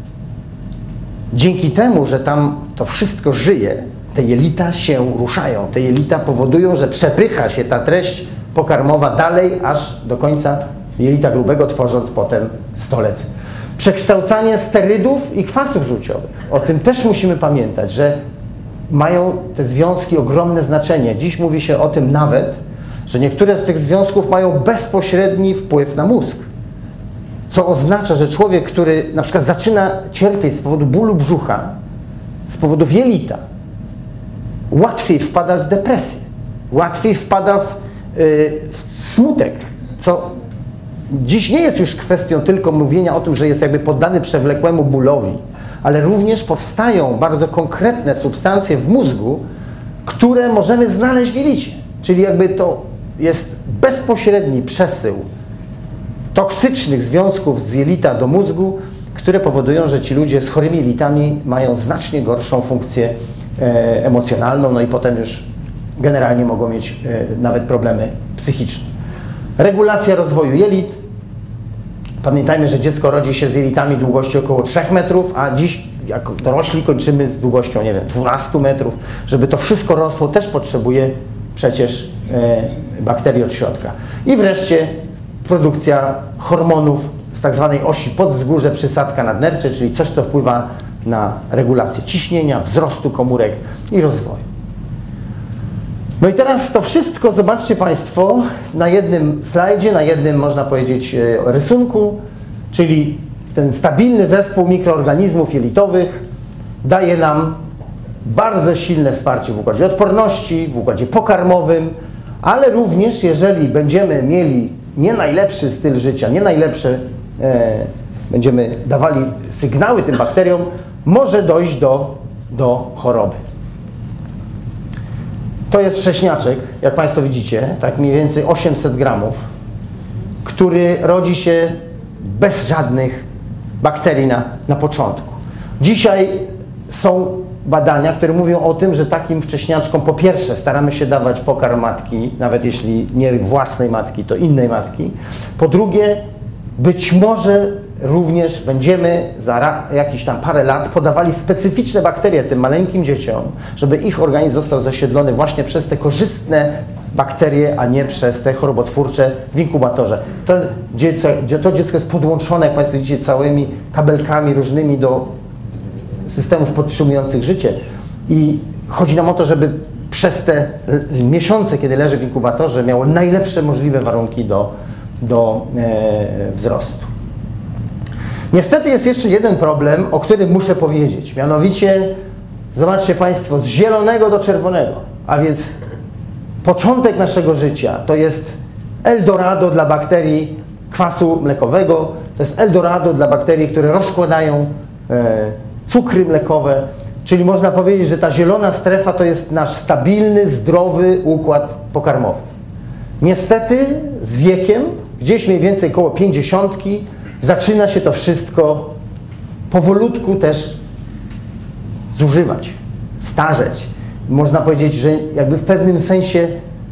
Dzięki temu, że tam to wszystko żyje, te jelita się ruszają. Te jelita powodują, że przepycha się ta treść pokarmowa dalej, aż do końca jelita grubego, tworząc potem stolec. Przekształcanie sterydów i kwasów żółciowych. O tym też musimy pamiętać, że mają te związki ogromne znaczenie. Dziś mówi się o tym nawet, że niektóre z tych związków mają bezpośredni wpływ na mózg. Co oznacza, że człowiek, który na przykład zaczyna cierpieć z powodu bólu brzucha, z powodu jelita, łatwiej wpada w depresję, łatwiej wpada w, yy, w smutek, co dziś nie jest już kwestią tylko mówienia o tym, że jest jakby poddany przewlekłemu bólowi, ale również powstają bardzo konkretne substancje w mózgu, które możemy znaleźć w jelicie. Czyli jakby to jest bezpośredni przesył toksycznych związków z jelita do mózgu, które powodują, że ci ludzie z chorymi jelitami mają znacznie gorszą funkcję e, emocjonalną, no i potem już generalnie mogą mieć e, nawet problemy psychiczne. Regulacja rozwoju jelit. Pamiętajmy, że dziecko rodzi się z jelitami długości około trzech metrów, a dziś jako dorośli kończymy z długością, nie wiem, dwunastu metrów. Żeby to wszystko rosło, też potrzebuje przecież e, bakterii od środka. I wreszcie produkcja hormonów z tak zwanej osi podzwórze przysadka nadnercze, czyli coś, co wpływa na regulację ciśnienia, wzrostu komórek i rozwoju. No i teraz to wszystko, zobaczcie Państwo, na jednym slajdzie, na jednym, można powiedzieć, rysunku, czyli ten stabilny zespół mikroorganizmów jelitowych daje nam bardzo silne wsparcie w układzie odporności, w układzie pokarmowym, ale również jeżeli będziemy mieli nie najlepszy styl życia, nie najlepsze, e, będziemy dawali sygnały tym bakteriom, może dojść do, do choroby. To jest wcześniaczek, jak Państwo widzicie, tak mniej więcej osiemset gramów, który rodzi się bez żadnych bakterii na, na początku. Dzisiaj są badania, które mówią o tym, że takim wcześniaczkom po pierwsze staramy się dawać pokarm matki, nawet jeśli nie własnej matki, to innej matki. Po drugie, być może również będziemy za jakieś tam parę lat podawali specyficzne bakterie tym maleńkim dzieciom, żeby ich organizm został zasiedlony właśnie przez te korzystne bakterie, a nie przez te chorobotwórcze w inkubatorze. To dziecko, to dziecko jest podłączone, jak Państwo widzicie, całymi kabelkami różnymi do systemów podtrzymujących życie. I chodzi nam o to, żeby przez te miesiące, kiedy leży w inkubatorze, miało najlepsze możliwe warunki do, do e, wzrostu. Niestety jest jeszcze jeden problem, o którym muszę powiedzieć. Mianowicie, zobaczcie Państwo, z zielonego do czerwonego, a więc początek naszego życia to jest Eldorado dla bakterii kwasu mlekowego, to jest Eldorado dla bakterii, które rozkładają e, cukry mlekowe, czyli można powiedzieć, że ta zielona strefa to jest nasz stabilny, zdrowy układ pokarmowy. Niestety z wiekiem, gdzieś mniej więcej koło pięćdziesiątki, zaczyna się to wszystko powolutku też zużywać, starzeć. Można powiedzieć, że jakby w pewnym sensie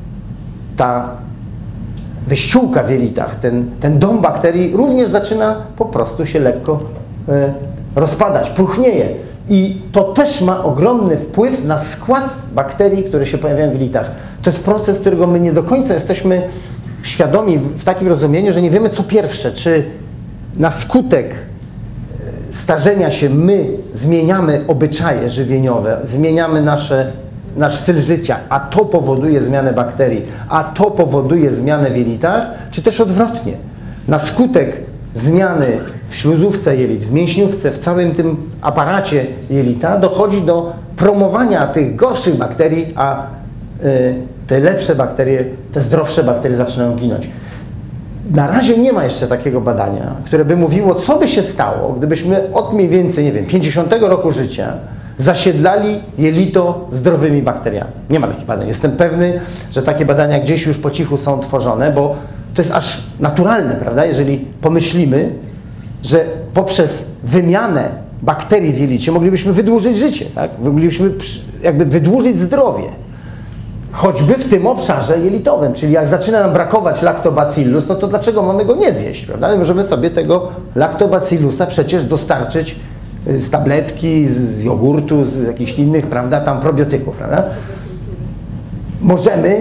ta wyściółka w jelitach, ten, ten dom bakterii również zaczyna po prostu się lekko e, rozpadać, próchnieje. I to też ma ogromny wpływ na skład bakterii, które się pojawiają w jelitach. To jest proces, którego my nie do końca jesteśmy świadomi w takim rozumieniu, że nie wiemy co pierwsze, czy na skutek starzenia się my zmieniamy obyczaje żywieniowe, zmieniamy nasze, nasz styl życia, a to powoduje zmianę bakterii, a to powoduje zmianę w jelitach, czy też odwrotnie. Na skutek zmiany w śluzówce jelit, w mięśniówce, w całym tym aparacie jelita dochodzi do promowania tych gorszych bakterii, a y, te lepsze bakterie, te zdrowsze bakterie zaczynają ginąć. Na razie nie ma jeszcze takiego badania, które by mówiło, co by się stało, gdybyśmy od mniej więcej, nie wiem, pięćdziesiątego roku życia zasiedlali jelito zdrowymi bakteriami. Nie ma takich badań. Jestem pewny, że takie badania gdzieś już po cichu są tworzone, bo to jest aż naturalne, prawda? Jeżeli pomyślimy, że poprzez wymianę bakterii w jelicie moglibyśmy wydłużyć życie, tak? Moglibyśmy jakby wydłużyć zdrowie. Choćby w tym obszarze jelitowym, czyli jak zaczyna nam brakować lactobacillus, no to dlaczego mamy go nie zjeść, prawda? My możemy sobie tego lactobacillusa przecież dostarczyć z tabletki, z jogurtu, z jakichś innych, prawda, tam probiotyków, prawda? Możemy,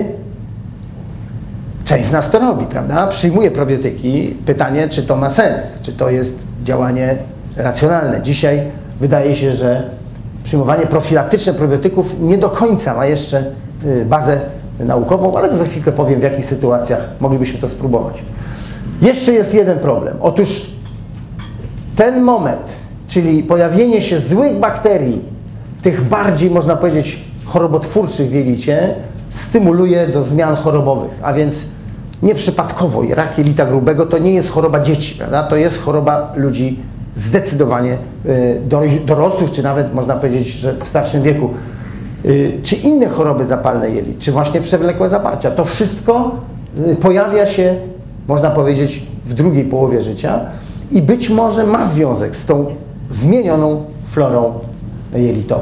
część z nas to robi, prawda? Przyjmuje probiotyki. Pytanie, czy to ma sens, czy to jest działanie racjonalne. Dzisiaj wydaje się, że przyjmowanie profilaktyczne probiotyków nie do końca ma jeszcze bazę naukową, ale to za chwilkę powiem, w jakich sytuacjach moglibyśmy to spróbować. Jeszcze jest jeden problem. Otóż ten moment, czyli pojawienie się złych bakterii, tych bardziej, można powiedzieć, chorobotwórczych w jelicie, stymuluje do zmian chorobowych, a więc nieprzypadkowo rak jelita grubego to nie jest choroba dzieci, prawda? To jest choroba ludzi zdecydowanie dorosłych, czy nawet można powiedzieć, że w starszym wieku. Czy inne choroby zapalne jelit, czy właśnie przewlekłe zaparcia. To wszystko pojawia się, można powiedzieć, w drugiej połowie życia i być może ma związek z tą zmienioną florą jelitową.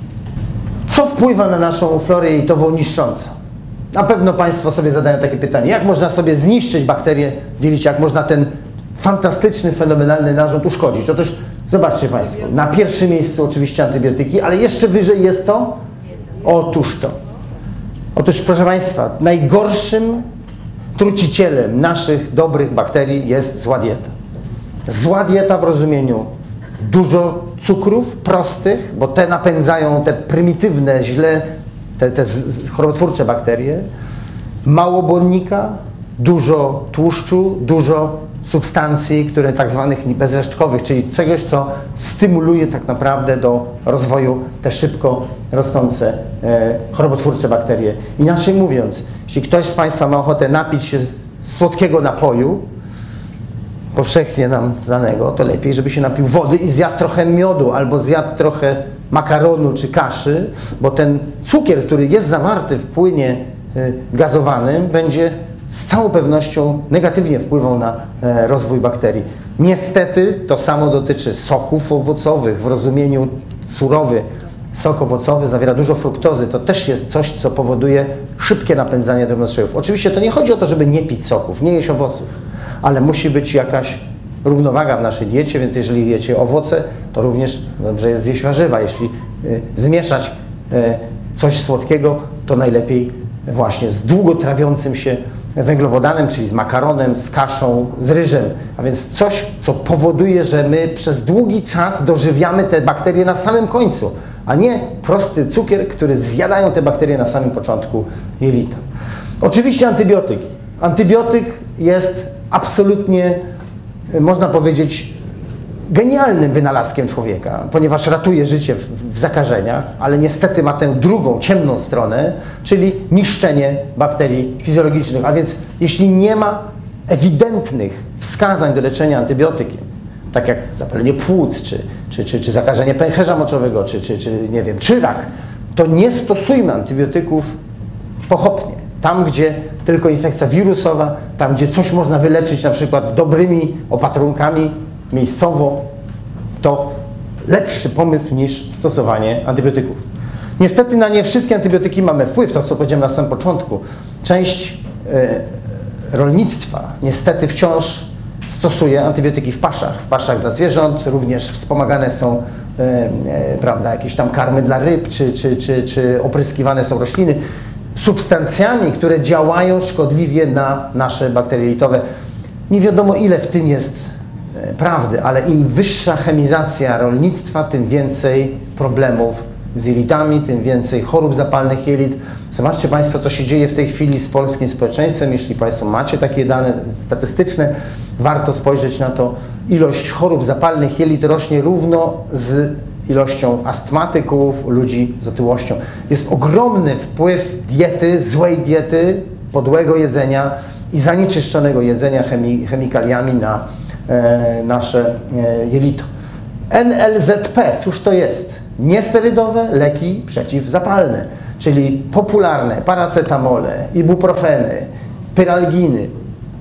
Co wpływa na naszą florę jelitową niszcząco? Na pewno Państwo sobie zadają takie pytanie, jak można sobie zniszczyć bakterię w jelicie, jak można ten fantastyczny, fenomenalny narząd uszkodzić? Otóż zobaczcie Państwo, na pierwszym miejscu oczywiście antybiotyki, ale jeszcze wyżej jest to? Otóż to. Otóż, proszę Państwa, najgorszym trucicielem naszych dobrych bakterii jest zła dieta. Zła dieta w rozumieniu dużo cukrów prostych, bo te napędzają te prymitywne, źle, te, te chorobotwórcze bakterie, mało błonnika, dużo tłuszczu, dużo substancji, które tak zwanych bezresztkowych, czyli czegoś, co stymuluje tak naprawdę do rozwoju te szybko rosnące e, chorobotwórcze bakterie. Inaczej mówiąc, jeśli ktoś z Państwa ma ochotę napić się słodkiego napoju, powszechnie nam znanego, to lepiej, żeby się napił wody i zjadł trochę miodu, albo zjadł trochę makaronu czy kaszy, bo ten cukier, który jest zawarty w płynie e, gazowanym, będzie z całą pewnością negatywnie wpływał na e, rozwój bakterii. Niestety to samo dotyczy soków owocowych w rozumieniu surowy, sok owocowy zawiera dużo fruktozy, to też jest coś, co powoduje szybkie napędzanie drobnostrzejów. Oczywiście to nie chodzi o to, żeby nie pić soków, nie jeść owoców, ale musi być jakaś równowaga w naszej diecie, więc jeżeli jecie owoce, to również dobrze jest zjeść warzywa. Jeśli y, zmieszać y, coś słodkiego, to najlepiej właśnie z długo trawiącym się węglowodanem, czyli z makaronem, z kaszą, z ryżem. A więc coś, co powoduje, że my przez długi czas dożywiamy te bakterie na samym końcu, a nie prosty cukier, który zjadają te bakterie na samym początku jelita. Oczywiście antybiotyki. Antybiotyk jest absolutnie, można powiedzieć, genialnym wynalazkiem człowieka, ponieważ ratuje życie w, w zakażeniach, ale niestety ma tę drugą, ciemną stronę, czyli niszczenie bakterii fizjologicznych. A więc jeśli nie ma ewidentnych wskazań do leczenia antybiotykiem, tak jak zapalenie płuc, czy, czy, czy, czy zakażenie pęcherza moczowego, czy, czy, czy, nie wiem, czy rak, to nie stosujmy antybiotyków pochopnie. Tam, gdzie tylko infekcja wirusowa, tam, gdzie coś można wyleczyć na przykład dobrymi opatrunkami miejscowo, to lepszy pomysł niż stosowanie antybiotyków. Niestety na nie wszystkie antybiotyki mamy wpływ, to co powiedziałem na samym początku. Część e, rolnictwa niestety wciąż stosuje antybiotyki w paszach, w paszach dla zwierząt, również wspomagane są e, e, prawda, jakieś tam karmy dla ryb, czy, czy, czy, czy opryskiwane są rośliny substancjami, które działają szkodliwie na nasze bakterie jelitowe. Nie wiadomo ile w tym jest e, prawdy, ale im wyższa chemizacja rolnictwa, tym więcej problemów z jelitami, tym więcej chorób zapalnych jelit. Zobaczcie Państwo, co się dzieje w tej chwili z polskim społeczeństwem. Jeśli Państwo macie takie dane statystyczne, warto spojrzeć na to. Ilość chorób zapalnych jelit rośnie równo z ilością astmatyków, ludzi z otyłością. Jest ogromny wpływ diety, złej diety, podłego jedzenia i zanieczyszczonego jedzenia chemi chemikaliami na e, nasze e, jelito. N L Z P, cóż to jest? Niesterydowe leki przeciwzapalne, czyli popularne paracetamole, ibuprofeny, pyralginy.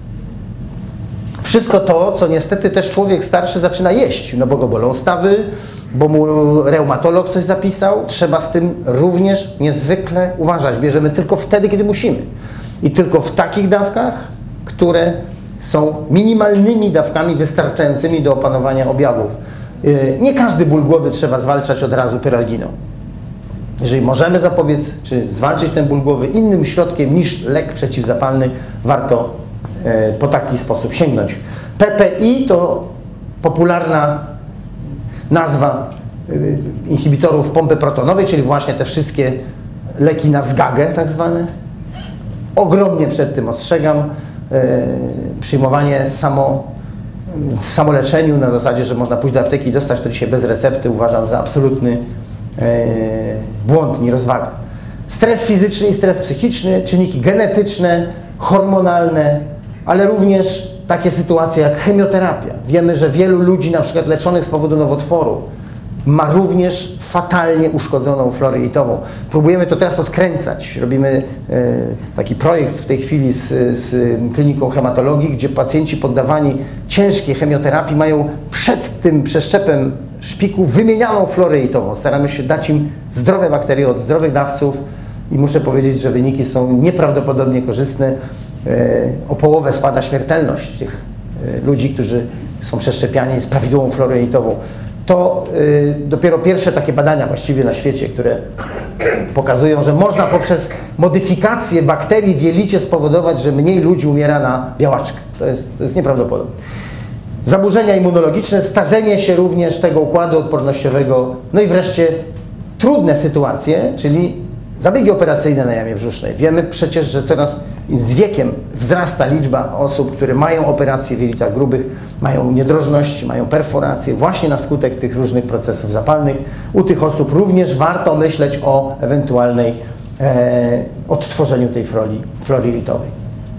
Wszystko to, co niestety też człowiek starszy zaczyna jeść, no bo go bolą stawy, bo mu reumatolog coś zapisał. Trzeba z tym również niezwykle uważać. Bierzemy tylko wtedy, kiedy musimy. I tylko w takich dawkach, które są minimalnymi dawkami wystarczającymi do opanowania objawów. Nie każdy ból głowy trzeba zwalczać od razu pyralginą. Jeżeli możemy zapobiec, czy zwalczyć ten ból głowy innym środkiem niż lek przeciwzapalny, warto po taki sposób sięgnąć. P P I to popularna nazwa inhibitorów pompy protonowej, czyli właśnie te wszystkie leki na zgagę tak zwane. Ogromnie przed tym ostrzegam. Przyjmowanie samo w samoleczeniu na zasadzie, że można pójść do apteki i dostać to dzisiaj bez recepty, uważam za absolutny błąd, nierozwagę. Stres fizyczny i stres psychiczny, czynniki genetyczne, hormonalne, ale również takie sytuacje jak chemioterapia. Wiemy, że wielu ludzi na przykład leczonych z powodu nowotworu ma również fatalnie uszkodzoną florę jelitową. Próbujemy to teraz odkręcać. Robimy e, taki projekt w tej chwili z, z kliniką hematologii, gdzie pacjenci poddawani ciężkiej chemioterapii mają przed tym przeszczepem szpiku wymienianą florę jelitową. Staramy się dać im zdrowe bakterie od zdrowych dawców i muszę powiedzieć, że wyniki są nieprawdopodobnie korzystne. O połowę spada śmiertelność tych ludzi, którzy są przeszczepiani z prawidłową florą jelitową. To y, dopiero pierwsze takie badania właściwie na świecie, które pokazują, że można poprzez modyfikację bakterii w jelicie spowodować, że mniej ludzi umiera na białaczkę. To jest, to jest nieprawdopodobne. Zaburzenia immunologiczne, starzenie się również tego układu odpornościowego, no i wreszcie trudne sytuacje, czyli zabiegi operacyjne na jamie brzusznej. Wiemy przecież, że coraz z wiekiem wzrasta liczba osób, które mają operacje w jelitach grubych, mają niedrożności, mają perforacje właśnie na skutek tych różnych procesów zapalnych. U tych osób również warto myśleć o ewentualnej e, odtworzeniu tej florii, florii jelitowej.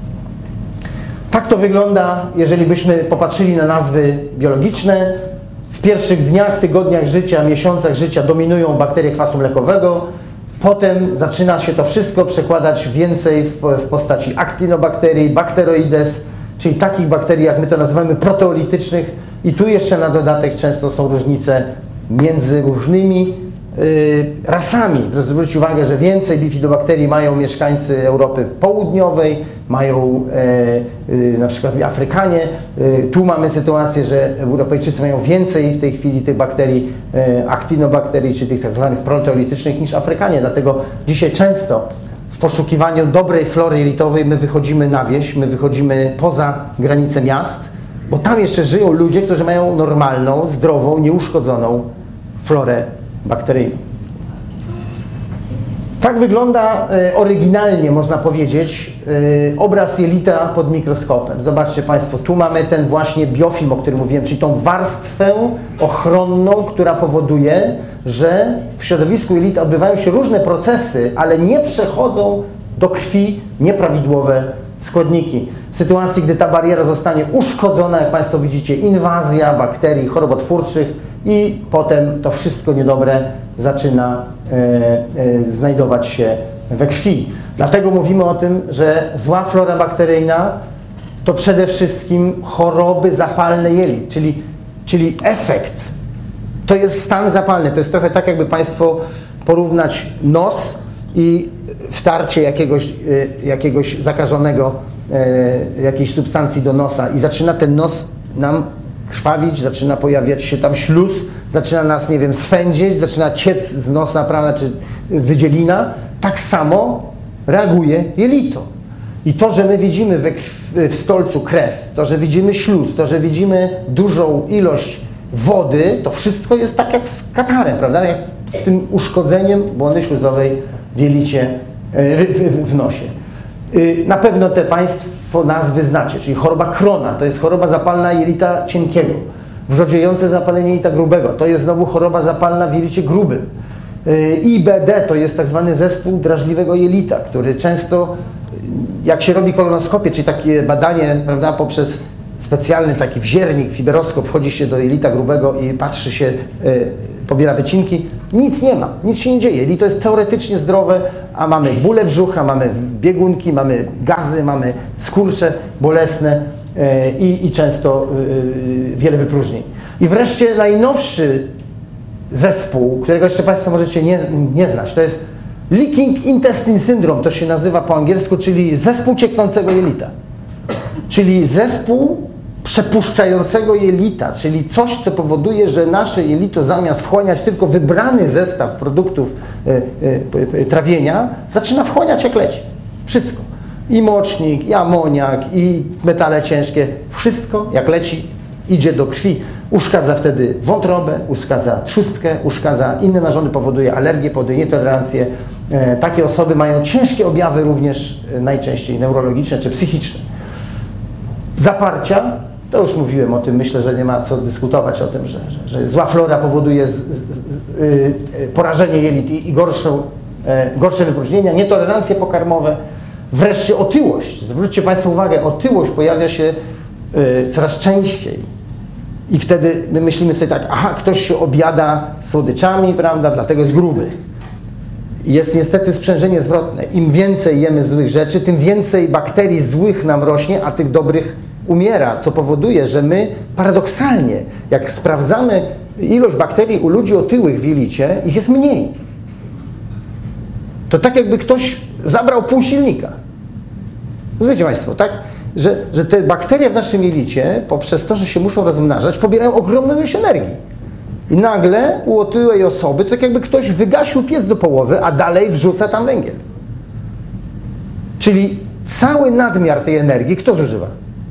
Tak to wygląda, jeżeli byśmy popatrzyli na nazwy biologiczne. W pierwszych dniach, tygodniach życia, miesiącach życia dominują bakterie kwasu mlekowego. Potem zaczyna się to wszystko przekładać więcej w, w postaci actinobakterii, bacteroides, czyli takich bakterii, jak my to nazywamy, proteolitycznych. I tu jeszcze na dodatek często są różnice między różnymi rasami. Proszę zwrócić uwagę, że więcej bifidobakterii mają mieszkańcy Europy Południowej, mają e, e, na przykład Afrykanie. E, tu mamy sytuację, że Europejczycy mają więcej w tej chwili tych bakterii, e, aktinobakterii, czy tych tak zwanych proteolitycznych niż Afrykanie. Dlatego dzisiaj często w poszukiwaniu dobrej flory jelitowej my wychodzimy na wieś, my wychodzimy poza granice miast, bo tam jeszcze żyją ludzie, którzy mają normalną, zdrową, nieuszkodzoną florę bakteryjną. Tak wygląda e, oryginalnie, można powiedzieć, e, obraz jelita pod mikroskopem. Zobaczcie Państwo, tu mamy ten właśnie biofilm, o którym mówiłem, czyli tą warstwę ochronną, która powoduje, że w środowisku jelita odbywają się różne procesy, ale nie przechodzą do krwi nieprawidłowe składniki. W sytuacji, gdy ta bariera zostanie uszkodzona, jak Państwo widzicie, inwazja bakterii chorobotwórczych i potem to wszystko niedobre zaczyna e, e, znajdować się we krwi. Dlatego mówimy o tym, że zła flora bakteryjna to przede wszystkim choroby zapalne jelit, czyli, czyli efekt. To jest stan zapalny. To jest trochę tak, jakby Państwo porównać nos i wtarcie jakiegoś, jakiegoś zakażonego, jakiejś substancji do nosa i zaczyna ten nos nam krwawić, zaczyna pojawiać się tam śluz, zaczyna nas, nie wiem, swędzić, zaczyna ciec z nosa, prawda, czy wydzielina. Tak samo reaguje jelito. I to, że my widzimy we krw, w stolcu krew, to, że widzimy śluz, to, że widzimy dużą ilość wody, to wszystko jest tak jak z katarem, prawda, jak z tym uszkodzeniem błony śluzowej w jelicie, w, w, w nosie. Na pewno te Państwo nazwy znacie, czyli choroba Crohna, to jest choroba zapalna jelita cienkiego. Wrzodziejące zapalenie jelita grubego, to jest znowu choroba zapalna w jelicie grubym. I B D to jest tak zwany zespół drażliwego jelita, który często, jak się robi kolonoskopię, czyli takie badanie, prawda, poprzez specjalny taki wziernik, fiberoskop, wchodzi się do jelita grubego i patrzy się, y, pobiera wycinki, nic nie ma, nic się nie dzieje. Jelito jest teoretycznie zdrowe, a mamy bóle brzucha, mamy biegunki, mamy gazy, mamy skurcze bolesne y, i, i często y, wiele wypróżnień. I wreszcie najnowszy zespół, którego jeszcze Państwo możecie nie, nie znać, to jest Leaking Intestine Syndrome, to się nazywa po angielsku, czyli zespół cieknącego jelita. Czyli zespół przepuszczającego jelita, czyli coś, co powoduje, że nasze jelito zamiast wchłaniać tylko wybrany zestaw produktów y, y, y, trawienia, zaczyna wchłaniać jak leci. Wszystko. I mocznik, i amoniak, i metale ciężkie. Wszystko jak leci idzie do krwi. Uszkadza wtedy wątrobę, uszkadza trzustkę, uszkadza inne narządy, powoduje alergię, powoduje nietolerancję. E, takie osoby mają ciężkie objawy również e, najczęściej neurologiczne czy psychiczne. Zaparcia, to już mówiłem o tym, myślę, że nie ma co dyskutować o tym, że, że, że zła flora powoduje z, z, z, y, porażenie jelit i, i gorszą, e, gorsze wypróżnienia, nietolerancje pokarmowe, wreszcie otyłość. Zwróćcie Państwo uwagę, otyłość pojawia się y, coraz częściej i wtedy my myślimy sobie tak, aha, ktoś się objada słodyczami, prawda, dlatego jest gruby. Jest niestety sprzężenie zwrotne. Im więcej jemy złych rzeczy, tym więcej bakterii złych nam rośnie, a tych dobrych umiera, co powoduje, że my paradoksalnie, jak sprawdzamy ilość bakterii u ludzi otyłych w jelicie, ich jest mniej. To tak jakby ktoś zabrał pół silnika. Rozumiecie Państwo, tak? Że, że te bakterie w naszym jelicie, poprzez to, że się muszą rozmnażać, pobierają ogromną ilość energii. I nagle u otyłej osoby to tak jakby ktoś wygasił piec do połowy, a dalej wrzuca tam węgiel. Czyli cały nadmiar tej energii kto zużywa?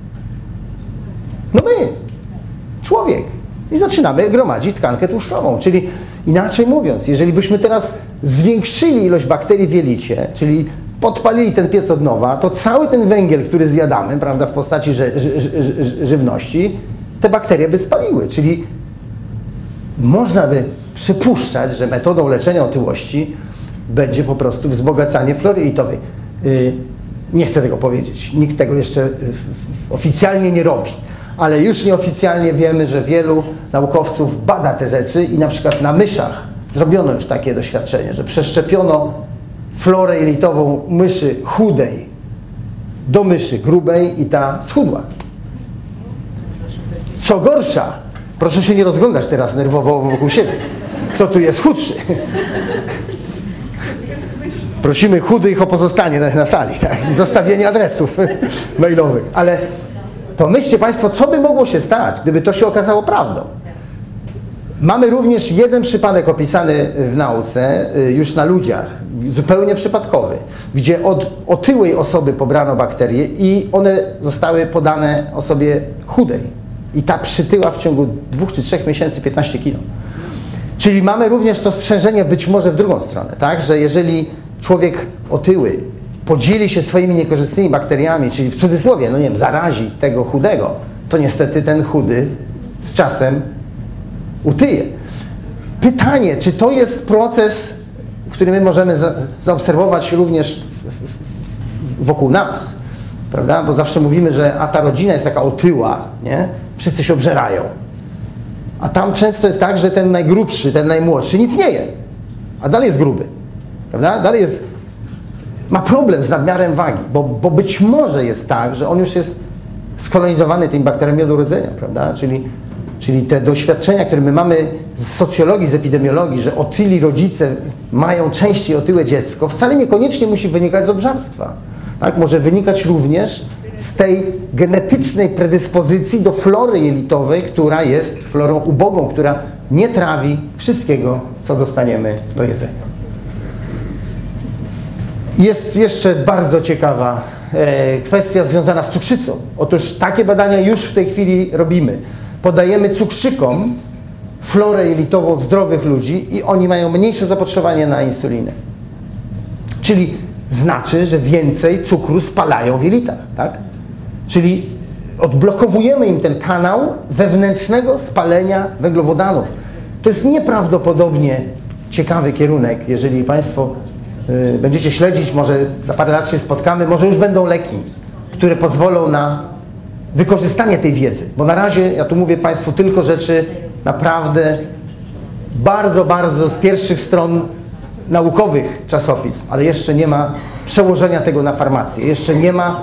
No my, człowiek. I zaczynamy gromadzić tkankę tłuszczową. Czyli inaczej mówiąc, jeżeli byśmy teraz zwiększyli ilość bakterii w jelicie, czyli podpalili ten piec od nowa, to cały ten węgiel, który zjadamy, prawda, w postaci ży, ży, ży, ży, żywności, te bakterie by spaliły. Czyli można by przypuszczać, że metodą leczenia otyłości będzie po prostu wzbogacanie flory jelitowej. Yy, nie chcę tego powiedzieć. Nikt tego jeszcze yy, oficjalnie nie robi. Ale już nieoficjalnie wiemy, że wielu naukowców bada te rzeczy i na przykład na myszach zrobiono już takie doświadczenie, że przeszczepiono florę jelitową myszy chudej do myszy grubej i ta schudła. Co gorsza, proszę się nie rozglądać teraz nerwowo wokół siebie. kto tu jest chudszy. Prosimy chudych o pozostanie na, na sali, tak? I zostawienie adresów mailowych. Ale pomyślcie Państwo, co by mogło się stać, gdyby to się okazało prawdą. Mamy również jeden przypadek opisany w nauce, już na ludziach, zupełnie przypadkowy, gdzie od otyłej osoby pobrano bakterie i one zostały podane osobie chudej. I ta przytyła w ciągu dwóch czy trzech miesięcy piętnaście kilo. Czyli mamy również to sprzężenie być może w drugą stronę, tak? Że jeżeli człowiek otyły podzieli się swoimi niekorzystnymi bakteriami, czyli w cudzysłowie, no nie wiem, zarazi tego chudego, to niestety ten chudy z czasem utyje. Pytanie, czy to jest proces, który my możemy za, zaobserwować również w, w, wokół nas, prawda? Bo zawsze mówimy, że a ta rodzina jest taka otyła, nie? Wszyscy się obżerają. A tam często jest tak, że ten najgrubszy, ten najmłodszy nic nie je, a dalej jest gruby, prawda? Dalej jest, ma problem z nadmiarem wagi, bo, bo być może jest tak, że on już jest skolonizowany tymi bakteriami od urodzenia, prawda? Czyli, czyli te doświadczenia, które my mamy z socjologii, z epidemiologii, że otyli rodzice mają częściej otyłe dziecko, wcale niekoniecznie musi wynikać z obżarstwa. Tak? Może wynikać również z tej genetycznej predyspozycji do flory jelitowej, która jest florą ubogą, która nie trawi wszystkiego, co dostaniemy do jedzenia. Jest jeszcze bardzo ciekawa e, kwestia związana z cukrzycą. Otóż takie badania już w tej chwili robimy. Podajemy cukrzykom florę jelitową zdrowych ludzi i oni mają mniejsze zapotrzebowanie na insulinę. Czyli znaczy, że więcej cukru spalają w jelitach, tak? Czyli odblokowujemy im ten kanał wewnętrznego spalenia węglowodanów. To jest nieprawdopodobnie ciekawy kierunek. Jeżeli Państwo y, będziecie śledzić, może za parę lat się spotkamy, może już będą leki, które pozwolą na wykorzystanie tej wiedzy. Bo na razie, ja tu mówię Państwu tylko rzeczy naprawdę bardzo, bardzo z pierwszych stron naukowych czasopism, ale jeszcze nie ma przełożenia tego na farmację. Jeszcze nie ma